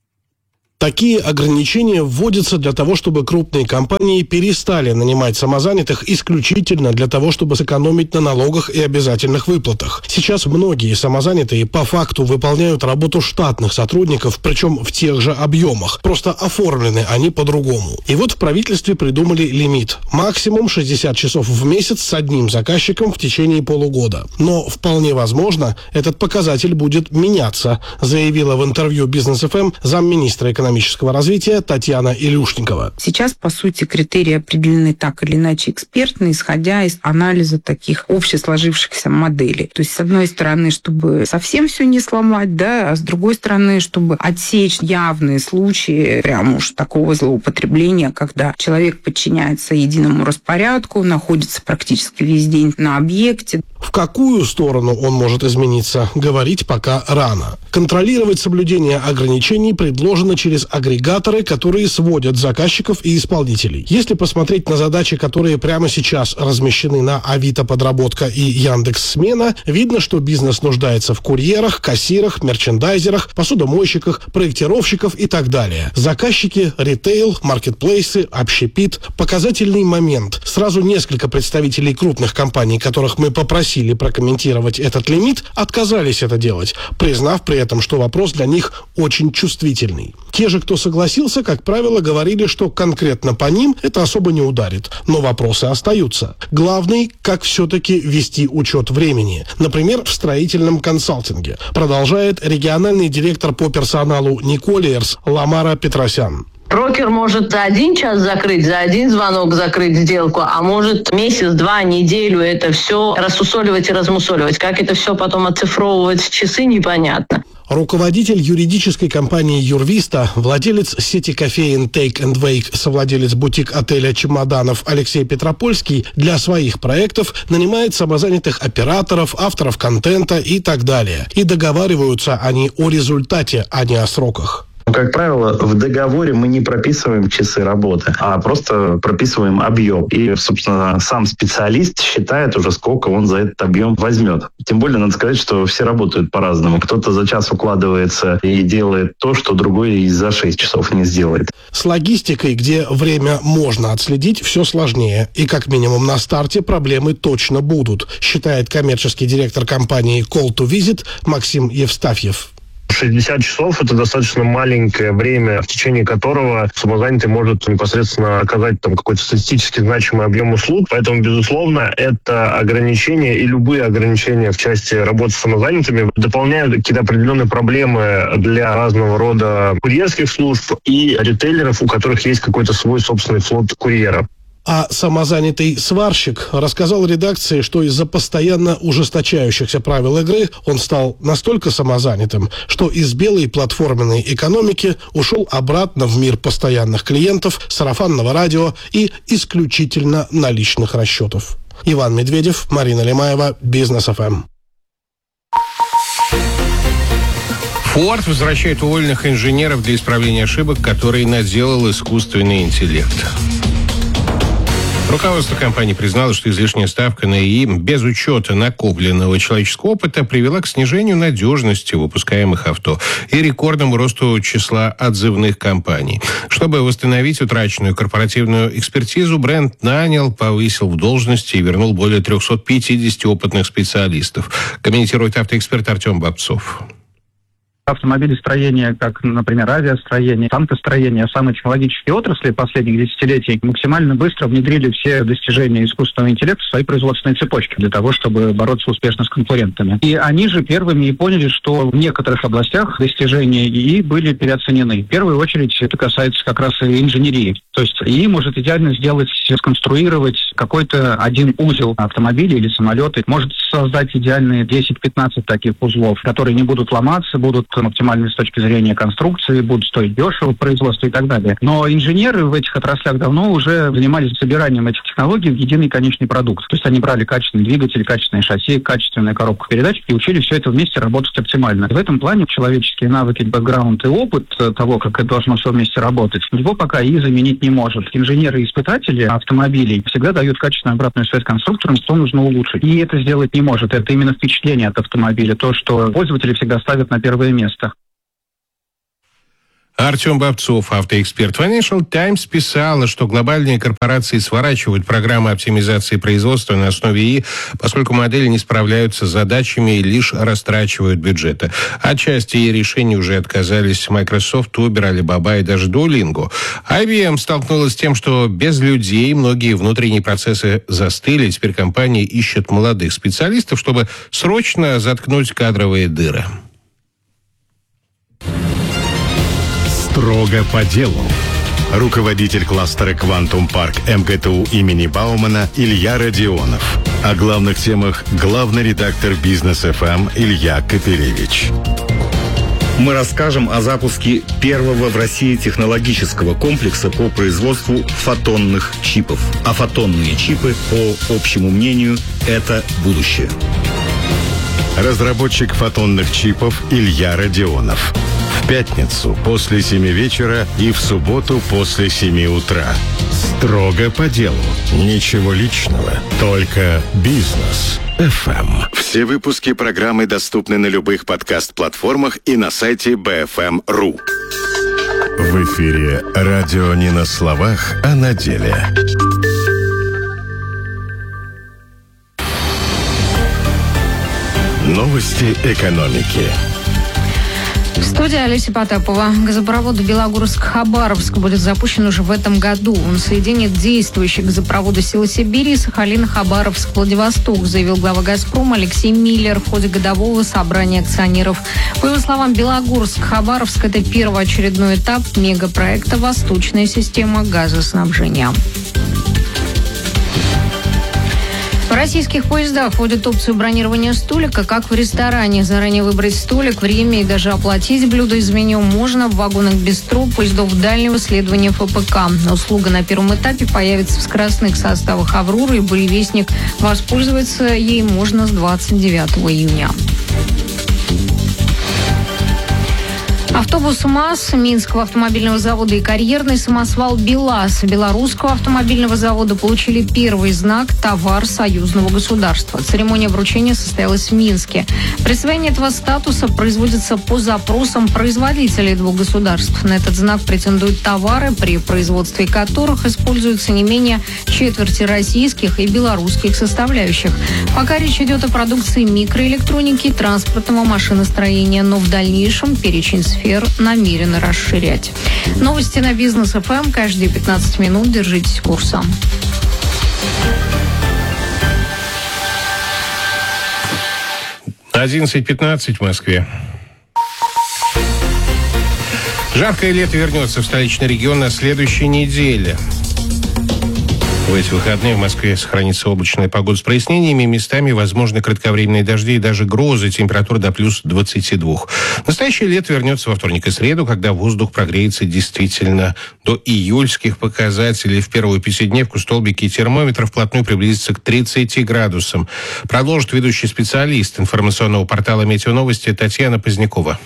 Такие ограничения вводятся для того, чтобы крупные компании перестали нанимать самозанятых исключительно для того, чтобы сэкономить на налогах и обязательных выплатах. Сейчас многие самозанятые по факту выполняют работу штатных сотрудников, причем в тех же объемах. Просто оформлены они по-другому. И вот в правительстве придумали лимит. Максимум шестьдесят часов в месяц с одним заказчиком в течение полугода. Но вполне возможно, этот показатель будет меняться, заявила в интервью «Бизнес эф эм» замминистра экономики экономического развития Татьяна Илюшникова. Сейчас, по сути, критерии определены так или иначе экспертно, исходя из анализа таких общесложившихся моделей. То есть, с одной стороны, чтобы совсем все не сломать, да, а с другой стороны, чтобы отсечь явные случаи прям уж такого злоупотребления, когда человек подчиняется единому распорядку, находится практически весь день на объекте. В какую сторону он может измениться, говорить пока рано. Контролировать соблюдение ограничений предложено через агрегаторы, которые сводят заказчиков и исполнителей. Если посмотреть на задачи, которые прямо сейчас размещены на Авито Подработка и Яндекс.Смена, видно, что бизнес нуждается в курьерах, кассирах, мерчендайзерах, посудомойщиках, проектировщиков и так далее. Заказчики, ритейл, маркетплейсы, общепит. Показательный момент. Сразу несколько представителей крупных компаний, которых мы попросили прокомментировать этот лимит, отказались это делать, признав при этом, что вопрос для них очень чувствительный. Те же, кто согласился, как правило, говорили, что конкретно по ним это особо не ударит, но вопросы остаются. Главный, как все-таки вести учет времени, например, в строительном консалтинге, продолжает региональный директор по персоналу Николиерс Ламара Петросян. Брокер может за один час закрыть, за один звонок закрыть сделку, а может месяц, два, неделю это все рассусоливать и размусоливать. Как это все потом оцифровывать в часы, непонятно. Руководитель юридической компании «Юрвиста», владелец сети кофеин Take and Wake, совладелец бутик-отеля «Чемоданов» Алексей Петропольский для своих проектов нанимает самозанятых операторов, авторов контента и так далее. И договариваются они о результате, а не о сроках. Как правило, в договоре мы не прописываем часы работы, а просто прописываем объем. И, собственно, сам специалист считает уже, сколько он за этот объем возьмет. Тем более, надо сказать, что все работают по-разному. Кто-то за час укладывается и делает то, что другой и за шесть часов не сделает. С логистикой, где время можно отследить, все сложнее. И как минимум на старте проблемы точно будут, считает коммерческий директор компании Call to Visit Максим Евстафьев. шестьдесят часов – это достаточно маленькое время, в течение которого самозанятый может непосредственно оказать там какой-то статистически значимый объем услуг. Поэтому, безусловно, это ограничения и любые ограничения в части работы с самозанятыми дополняют какие-то определенные проблемы для разного рода курьерских служб и ритейлеров, у которых есть какой-то свой собственный флот курьеров. А самозанятый сварщик рассказал редакции, что из-за постоянно ужесточающихся правил игры он стал настолько самозанятым, что из белой платформенной экономики ушел обратно в мир постоянных клиентов, сарафанного радио и исключительно наличных расчетов. Иван Медведев, Марина Лемаева, Бизнес эф эм. Форд возвращает уволенных инженеров для исправления ошибок, которые наделал искусственный интеллект. Руководство компании признало, что излишняя ставка на ИИ без учета накопленного человеческого опыта привела к снижению надежности выпускаемых авто и рекордному росту числа отзывных компаний. Чтобы восстановить утраченную корпоративную экспертизу, бренд нанял, повысил в должности и вернул более триста пятьдесят опытных специалистов, комментирует автоэксперт Артем Бобцов. Автомобилестроение, как, например, авиастроение, танкостроение, самые технологические отрасли последних десятилетий максимально быстро внедрили все достижения искусственного интеллекта в свои производственные цепочки для того, чтобы бороться успешно с конкурентами. И они же первыми и поняли, что в некоторых областях достижения ИИ были переоценены. В первую очередь это касается как раз и инженерии. То есть ИИ может идеально сделать, сконструировать какой-то один узел автомобиля или самолета, может создать идеальные десять-пятнадцать таких узлов, которые не будут ломаться, будут оптимальны с точки зрения конструкции, будут стоить дешево в производстве и так далее. Но инженеры в этих отраслях давно уже занимались собиранием этих технологий в единый конечный продукт. То есть они брали качественный двигатель, качественное шасси, качественную коробку передач и учили все это вместе работать оптимально. В этом плане человеческие навыки, бэкграунд и опыт того, как это должно все вместе работать, его пока ИИ заменить не может. Инженеры и испытатели автомобилей всегда дают качественную обратную связь конструкторам, что нужно улучшить. И это сделать не может. Это именно впечатление от автомобиля, то, что пользователи всегда ставят на первое место. Артем Бобцов, автоэксперт. Financial Times писала, что глобальные корпорации сворачивают программы оптимизации производства на основе ИИ, поскольку модели не справляются с задачами и лишь растрачивают бюджеты. От части ИИ решений уже отказались Microsoft, Uber, Alibaba и даже Duolingo. ай би эм столкнулась с тем, что без людей многие внутренние процессы застыли. Теперь компания ищет молодых специалистов, чтобы срочно заткнуть кадровые дыры. Строго по делу. Руководитель кластера «Квантум Парк» эм гэ тэ у имени Баумана Илья Родионов. О главных темах главный редактор Бизнес эф эм Илья Капелевич. Мы расскажем о запуске первого в России технологического комплекса по производству фотонных чипов. А фотонные чипы, по общему мнению, это будущее. Разработчик фотонных чипов Илья Родионов. В пятницу после семи вечера и в субботу после семи утра. Строго по делу. Ничего личного, только бизнес эф эм. Все выпуски программы доступны на любых подкаст-платформах и на сайте би эф эм точка ру. В эфире радио не на словах, а на деле. Новости экономики. В студии Олеся Потапова. Газопровод Белогорск-Хабаровск будет запущен уже в этом году. Он соединит действующие газопроводы Сила Сибири и Сахалин-Хабаровск-Владивосток, заявил глава «Газпрома» Алексей Миллер в ходе годового собрания акционеров. По его словам, Белогорск-Хабаровск – это первоочередной этап мегапроекта «Восточная система газоснабжения». В российских поездах вводят опцию бронирования столика, как в ресторане. Заранее выбрать столик, время и даже оплатить блюдо из меню можно в вагонах бистро поездов дальнего следования эф пэ ка. Услуга на первом этапе появится в скоростных составах «Аврора» и «Буревестник». Воспользоваться ей можно с двадцать девятого июня. Автобус МАЗ Минского автомобильного завода и карьерный самосвал БелАЗ Белорусского автомобильного завода получили первый знак «Товар союзного государства». Церемония вручения состоялась в Минске. Присвоение этого статуса производится по запросам производителей двух государств. На этот знак претендуют товары, при производстве которых используются не менее четверти российских и белорусских составляющих. Пока речь идет о продукции микроэлектроники, транспортного машиностроения, но в дальнейшем перечень сфер намерены расширять. Новости на Бизнес эф эм каждые пятнадцать минут. Держитесь курса. одиннадцать пятнадцать в Москве. Жаркое лето вернется в столичный регион на следующей неделе. В эти выходные в Москве сохранится облачная погода с прояснениями. Местами возможны кратковременные дожди и даже грозы. Температура до плюс двадцати двух. Настоящее лето вернется во вторник и среду, когда воздух прогреется действительно до июльских показателей. В первую пятидневку столбики термометра вплотную приблизятся к тридцати градусам. Продолжит ведущий специалист информационного портала «Метеоновости» Татьяна Позднякова.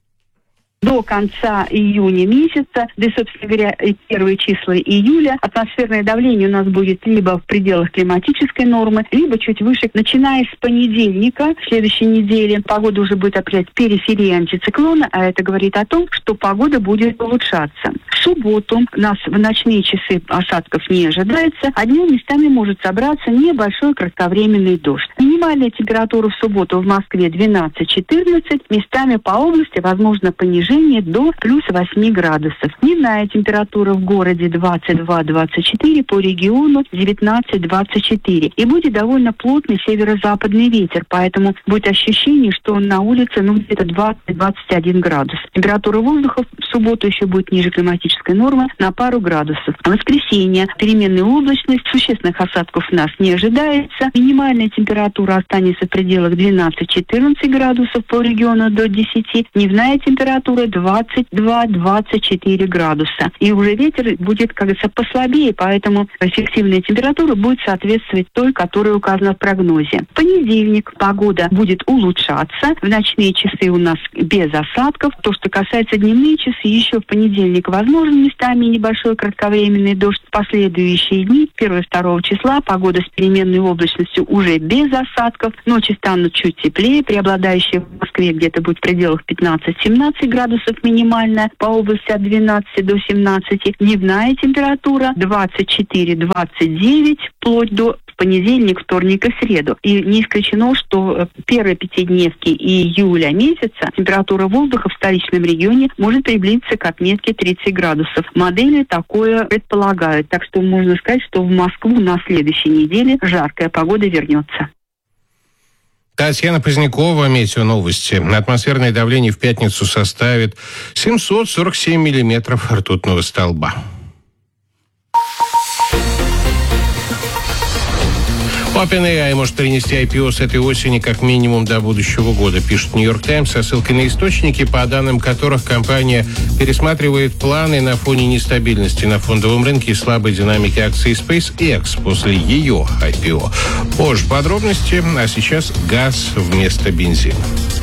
До конца июня месяца, да и, собственно говоря, первые числа июля, атмосферное давление у нас будет либо в пределах климатической нормы, либо чуть выше. Начиная с понедельника следующей недели погода уже будет определять периферия антициклона, а это говорит о том, что погода будет улучшаться. В субботу у нас в ночные часы осадков не ожидается, а днем местами может собраться небольшой кратковременный дождь. Минимальная температура в субботу в Москве двенадцать-четырнадцать, местами по области возможно понижение до плюс восьми градусов. Дневная температура в городе двадцать два - двадцать четыре, по региону девятнадцать - двадцать четыре. И будет довольно плотный северо-западный ветер, поэтому будет ощущение, что на улице ну, где-то двадцать - двадцать один градус. Температура воздуха в субботу еще будет ниже климатической нормы на пару градусов. В воскресенье переменная облачность, существенных осадков у нас не ожидается. Минимальная температура останется в пределах двенадцать - четырнадцать градусов, по региону до десяти. Дневная температура двадцать два - двадцать четыре градуса. И уже ветер будет, как говорится, послабее, поэтому эффективная температура будет соответствовать той, которая указана в прогнозе. В понедельник погода будет улучшаться. В ночные часы у нас без осадков. То, что касается дневных часы, еще в понедельник возможен местами небольшой кратковременный дождь. В последующие дни, первого-второго числа, погода с переменной облачностью уже без осадков. Ночи станут чуть теплее. Преобладающая в Москве где-то будет в пределах пятнадцать-семнадцать градусов минимальная, по области от двенадцати до семнадцати. Дневная температура двадцать четыре - двадцать девять, вплоть до понедельник, вторник и среду. И не исключено, что первые пятидневки июля месяца температура воздуха в столичном регионе может приблизиться к отметке тридцать градусов. Модели такое предполагают. Так что можно сказать, что в Москву на следующей неделе жаркая погода вернется. Татьяна Позднякова, Метеоновости. Атмосферное давление в пятницу составит семьсот сорок семь миллиметров ртутного столба. OpenAI может перенести ай пи о с этой осени как минимум до будущего года, пишет Нью-Йорк Таймс со ссылкой на источники, по данным которых компания пересматривает планы на фоне нестабильности на фондовом рынке и слабой динамики акций SpaceX после ее ай пи о. Позже подробности, а сейчас газ вместо бензина.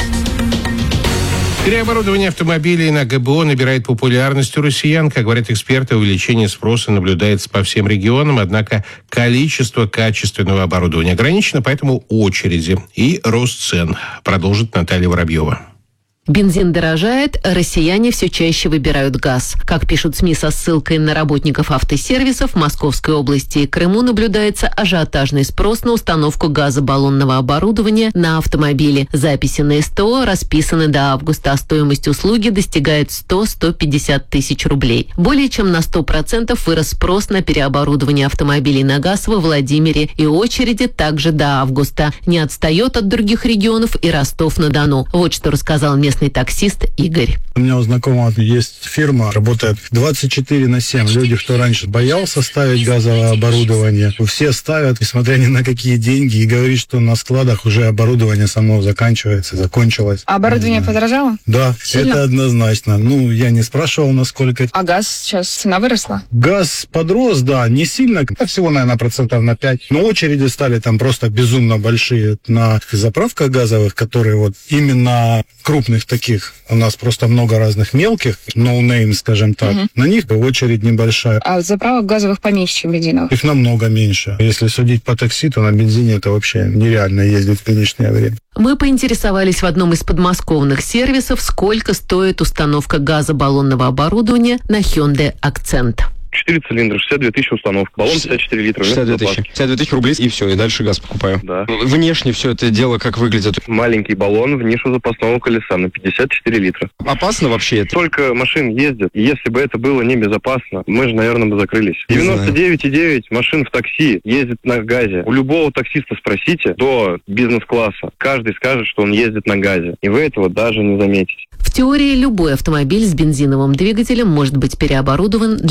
Переоборудование автомобилей на гэ бэ о набирает популярность у россиян. Как говорят эксперты, увеличение спроса наблюдается по всем регионам, однако количество качественного оборудования ограничено, поэтому очереди и рост цен. Продолжит Наталья Воробьева. Бензин дорожает, россияне все чаще выбирают газ. Как пишут СМИ со ссылкой на работников автосервисов, в Московской области и Крыму наблюдается ажиотажный спрос на установку газобаллонного оборудования на автомобили. Записи на эс тэ о расписаны до августа, а стоимость услуги достигает сто - сто пятьдесят тысяч рублей. Более чем на сто процентов вырос спрос на переоборудование автомобилей на газ во Владимире, и очереди также до августа. Не отстает от других регионов и Ростов-на-Дону. Вот что рассказал местный таксист Игорь. У меня у знакомого есть фирма, работает двадцать четыре на семь. Люди, кто раньше боялся ставить газовое оборудование, все ставят, несмотря ни на какие деньги, и говорит, что на складах уже оборудование само заканчивается, закончилось. А оборудование подорожало? Да, сильно? Это однозначно. Ну, я не спрашивал, насколько. А газ сейчас цена выросла? Газ подрос, да, не сильно, всего, наверное, процентов на пять. Но очереди стали там просто безумно большие на заправках газовых, которые вот именно крупных таких. У нас просто много разных мелких, no-name, скажем так. Угу. На них очередь небольшая. А заправок газовых поменьше, чем бензиновых? Их намного меньше. Если судить по такси, то на бензине это вообще нереально ездить в нынешнее время. Мы поинтересовались в одном из подмосковных сервисов, сколько стоит установка газобаллонного оборудования на Hyundai Accent. четыре цилиндра, шестьдесят две тысячи установок. Баллон пятьдесят четыре литра. шестьдесят две тысячи. шестьдесят две тысячи рублей, и все, и дальше газ покупаю. Да. Внешне все это дело как выглядит? Маленький баллон в нишу запасного колеса на пятьдесят четыре литра. Опасно вообще это? Только машин ездят. И если бы это было небезопасно, мы же, наверное, бы закрылись. девяносто девять и девять машин в такси ездят на газе. У любого таксиста спросите, до бизнес-класса, каждый скажет, что он ездит на газе. И вы этого даже не заметите. В теории любой автомобиль с бензиновым двигателем может быть переоборудован для работы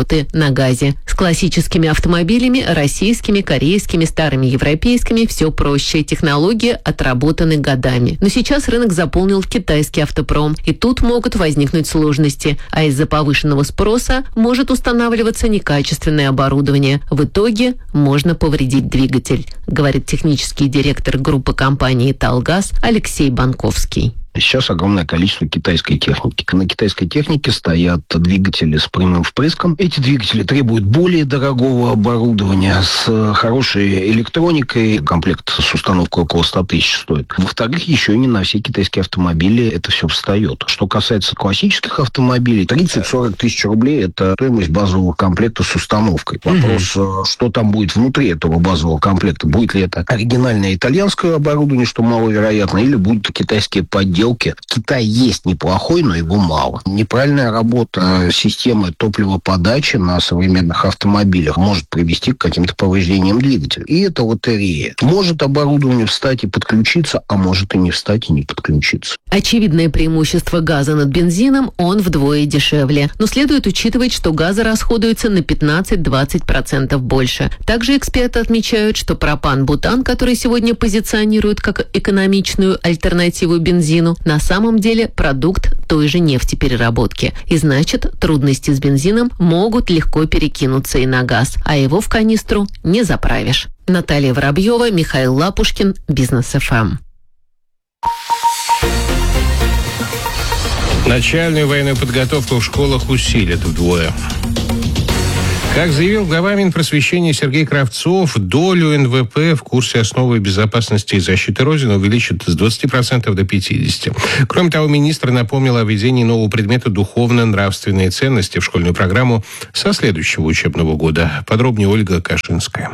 работы на газе. С классическими автомобилями, российскими, корейскими, старыми европейскими, все проще. Технологии отработаны годами. Но сейчас рынок заполнил китайский автопром, и тут могут возникнуть сложности, а из-за повышенного спроса может устанавливаться некачественное оборудование. В итоге можно повредить двигатель, говорит технический директор группы компании «Талгаз» Алексей Банковский. Сейчас огромное количество китайской техники. На китайской технике стоят двигатели с прямым впрыском. Эти двигатели требуют более дорогого оборудования с хорошей электроникой. Комплект с установкой около ста тысяч стоит. Во-вторых, еще и не на все китайские автомобили это все встает. Что касается классических автомобилей, тридцать-сорок тысяч рублей – это стоимость базового комплекта с установкой. Вопрос, угу. что там будет внутри этого базового комплекта. Будет ли это оригинальное итальянское оборудование, что маловероятно, или будут китайские подделки. Китай есть неплохой, но его мало. Неправильная работа системы топливоподачи на современных автомобилях может привести к каким-то повреждениям двигателя. И это лотерея. Может оборудование встать и подключиться, а может и не встать и не подключиться. Очевидное преимущество газа над бензином – он вдвое дешевле. Но следует учитывать, что газа расходуется на пятнадцать-двадцать процентов больше. Также эксперты отмечают, что пропан-бутан, который сегодня позиционируют как экономичную альтернативу бензину, на самом деле продукт той же нефтепереработки. И значит, трудности с бензином могут легко перекинуться и на газ, а его в канистру не заправишь. Наталья Воробьева, Михаил Лапушкин, Бизнес эф эм. Начальную военную подготовку в школах усилят вдвое. Как заявил глава Минпросвещения Сергей Кравцов, долю эн вэ пэ в курсе «Основы безопасности и защиты Родины» увеличат с двадцати процентов до пятидесяти процентов. Кроме того, министр напомнил о введении нового предмета «Духовно-нравственные ценности» в школьную программу со следующего учебного года. Подробнее Ольга Кашинская.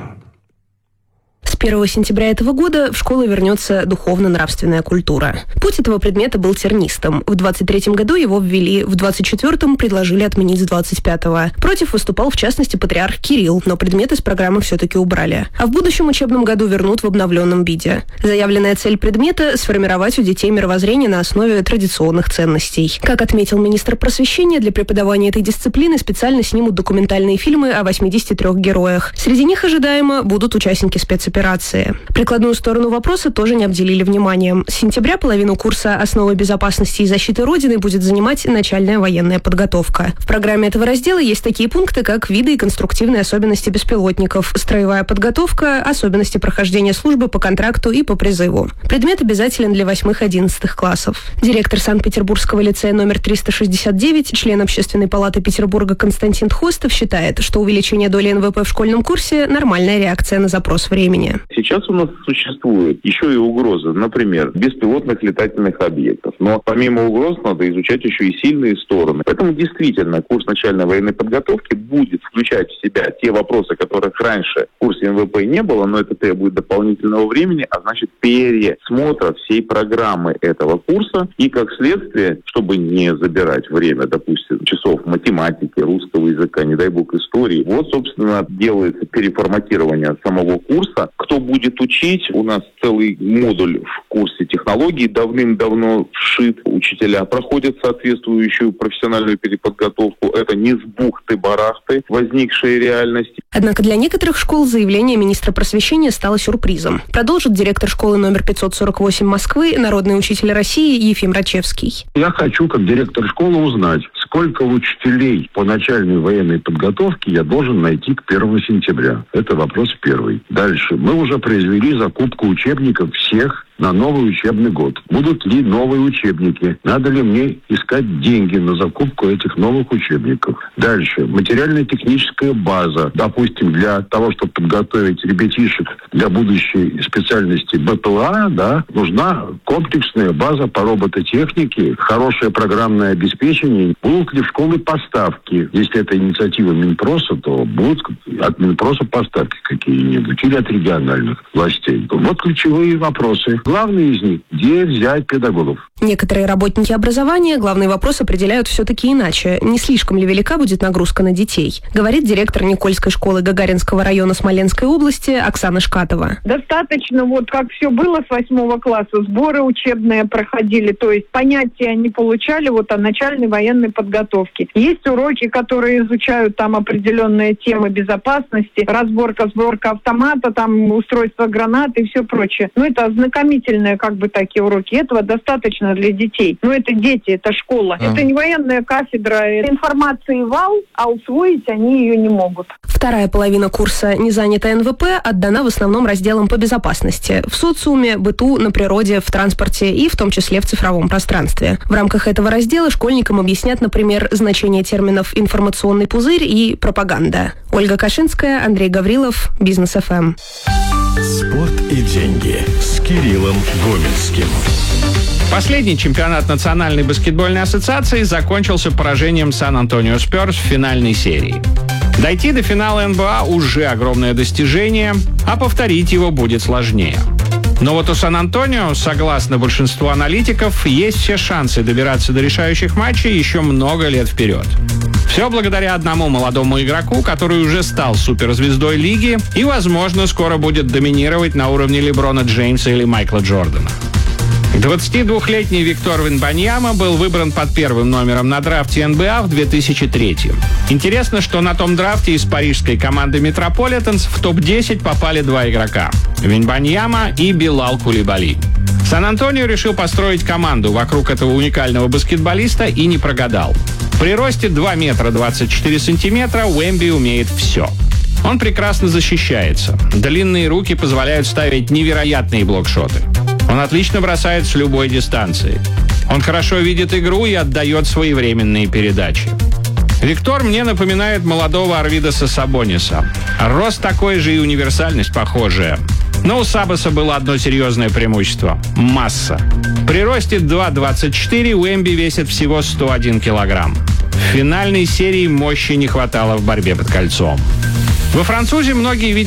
С первого сентября этого года в школы вернется духовно-нравственная культура. Путь этого предмета был тернистым. В двадцать третьем году его ввели, в двадцать четвёртом предложили отменить с двадцать пятого. Против выступал, в частности, патриарх Кирилл, но предмет из программы все-таки убрали. А в будущем учебном году вернут в обновленном виде. Заявленная цель предмета – сформировать у детей мировоззрение на основе традиционных ценностей. Как отметил министр просвещения, для преподавания этой дисциплины специально снимут документальные фильмы о восьмидесяти трёх героях. Среди них, ожидаемо, будут участники спецоперации. Прикладную сторону вопроса тоже не обделили вниманием. С сентября половину курса «Основы безопасности и защиты Родины» будет занимать начальная военная подготовка. В программе этого раздела есть такие пункты, как виды и конструктивные особенности беспилотников, строевая подготовка, особенности прохождения службы по контракту и по призыву. Предмет обязателен для восьмых-одиннадцатых классов. Директор Санкт-Петербургского лицея номер триста шестьдесят девять, член Общественной палаты Петербурга Константин Тхостов считает, что увеличение доли эн вэ пэ в школьном курсе – нормальная реакция на запрос времени. Сейчас у нас существует еще и угроза, например, беспилотных летательных объектов. Но помимо угроз надо изучать еще и сильные стороны. Поэтому действительно курс начальной военной подготовки будет включать в себя те вопросы, которых раньше в курсе эн вэ пэ не было, но это требует дополнительного времени, а значит пересмотра всей программы этого курса. И как следствие, чтобы не забирать время, допустим, часов математики, русского языка, не дай бог истории, вот, собственно, делается переформатирование самого курса. Кто будет учить? У нас целый модуль в курсе технологий давным-давно вшит. Учителя проходят соответствующую профессиональную переподготовку. Это не с бухты-барахты возникшие реальности. Однако для некоторых школ заявление министра просвещения стало сюрпризом. Продолжит директор школы номер пятьсот сорок восемь Москвы, народный учитель России Ефим Рачевский. Я хочу, как директор школы, узнать, сколько учителей по начальной военной подготовке я должен найти к первому сентября. Это вопрос первый. Дальше. Мы уже произвели закупку учебников всех на новый учебный год. Будут ли новые учебники? Надо ли мне искать деньги на закупку этих новых учебников? Дальше. Материально-техническая база. Допустим, для того, чтобы подготовить ребятишек для будущей специальности бэ пэ а, да, нужна комплексная база по робототехнике, хорошее программное обеспечение. Будут ли в школы поставки? Если это инициатива Минпроса, то будут от Минпроса поставки какие-нибудь или от региональных властей. Вот ключевые вопросы. Главный из них – где взять педагогов. Некоторые работники образования главный вопрос определяют все-таки иначе. Не слишком ли велика будет нагрузка на детей? Говорит директор Никольской школы Гагаринского района Смоленской области Оксана Шкатова. Достаточно, вот как все было с восьмого класса, сборы учебные проходили, то есть понятия они получали вот о начальной военной подготовке. Есть уроки, которые изучают там определенные темы безопасности, разборка, сборка автомата, там устройство гранат и все прочее. Но это ознакомительные как бы такие уроки. Этого достаточно для детей. Но это дети, это школа. А. Это не военная кафедра. Информации вал, а усвоить они ее не могут. Вторая половина курса «Не занято эн вэ пэ» отдана в основном разделам по безопасности. В социуме, быту, на природе, в транспорте и в том числе в цифровом пространстве. В рамках этого раздела школьникам объяснят, например, значение терминов «информационный пузырь» и «пропаганда». Ольга Кашинская, Андрей Гаврилов, Бизнес эф эм. Спорт и деньги с Кириллом Гомельским. Последний чемпионат Национальной баскетбольной ассоциации закончился поражением Сан-Антонио Спёрс в финальной серии. Дойти до финала эн бэ а уже огромное достижение, а повторить его будет сложнее. Но вот у Сан-Антонио, согласно большинству аналитиков, есть все шансы добираться до решающих матчей еще много лет вперед. Все благодаря одному молодому игроку, который уже стал суперзвездой лиги и, возможно, скоро будет доминировать на уровне Леброна Джеймса или Майкла Джордана. двадцатидвухлетний Виктор Венбаньяма был выбран под первым номером на драфте эн бэ а в две тысячи третьем. Интересно, что на том драфте из парижской команды Метрополитенс в топ десять попали два игрока – Венбаньяма и Билал Кулибали. Сан-Антонио решил построить команду вокруг этого уникального баскетболиста и не прогадал. При росте два метра двадцать четыре сантиметра Уэмби умеет все. Он прекрасно защищается. Длинные руки позволяют ставить невероятные блокшоты. Он отлично бросает с любой дистанции. Он хорошо видит игру и отдает своевременные передачи. Виктор мне напоминает молодого Арвидаса Сабониса. Рост такой же и универсальность похожая. Но у Сабоса было одно серьезное преимущество – масса. При росте два двадцать четыре Уэмби весит всего сто один килограмм. В финальной серии мощи не хватало в борьбе под кольцом. Во французе многие видят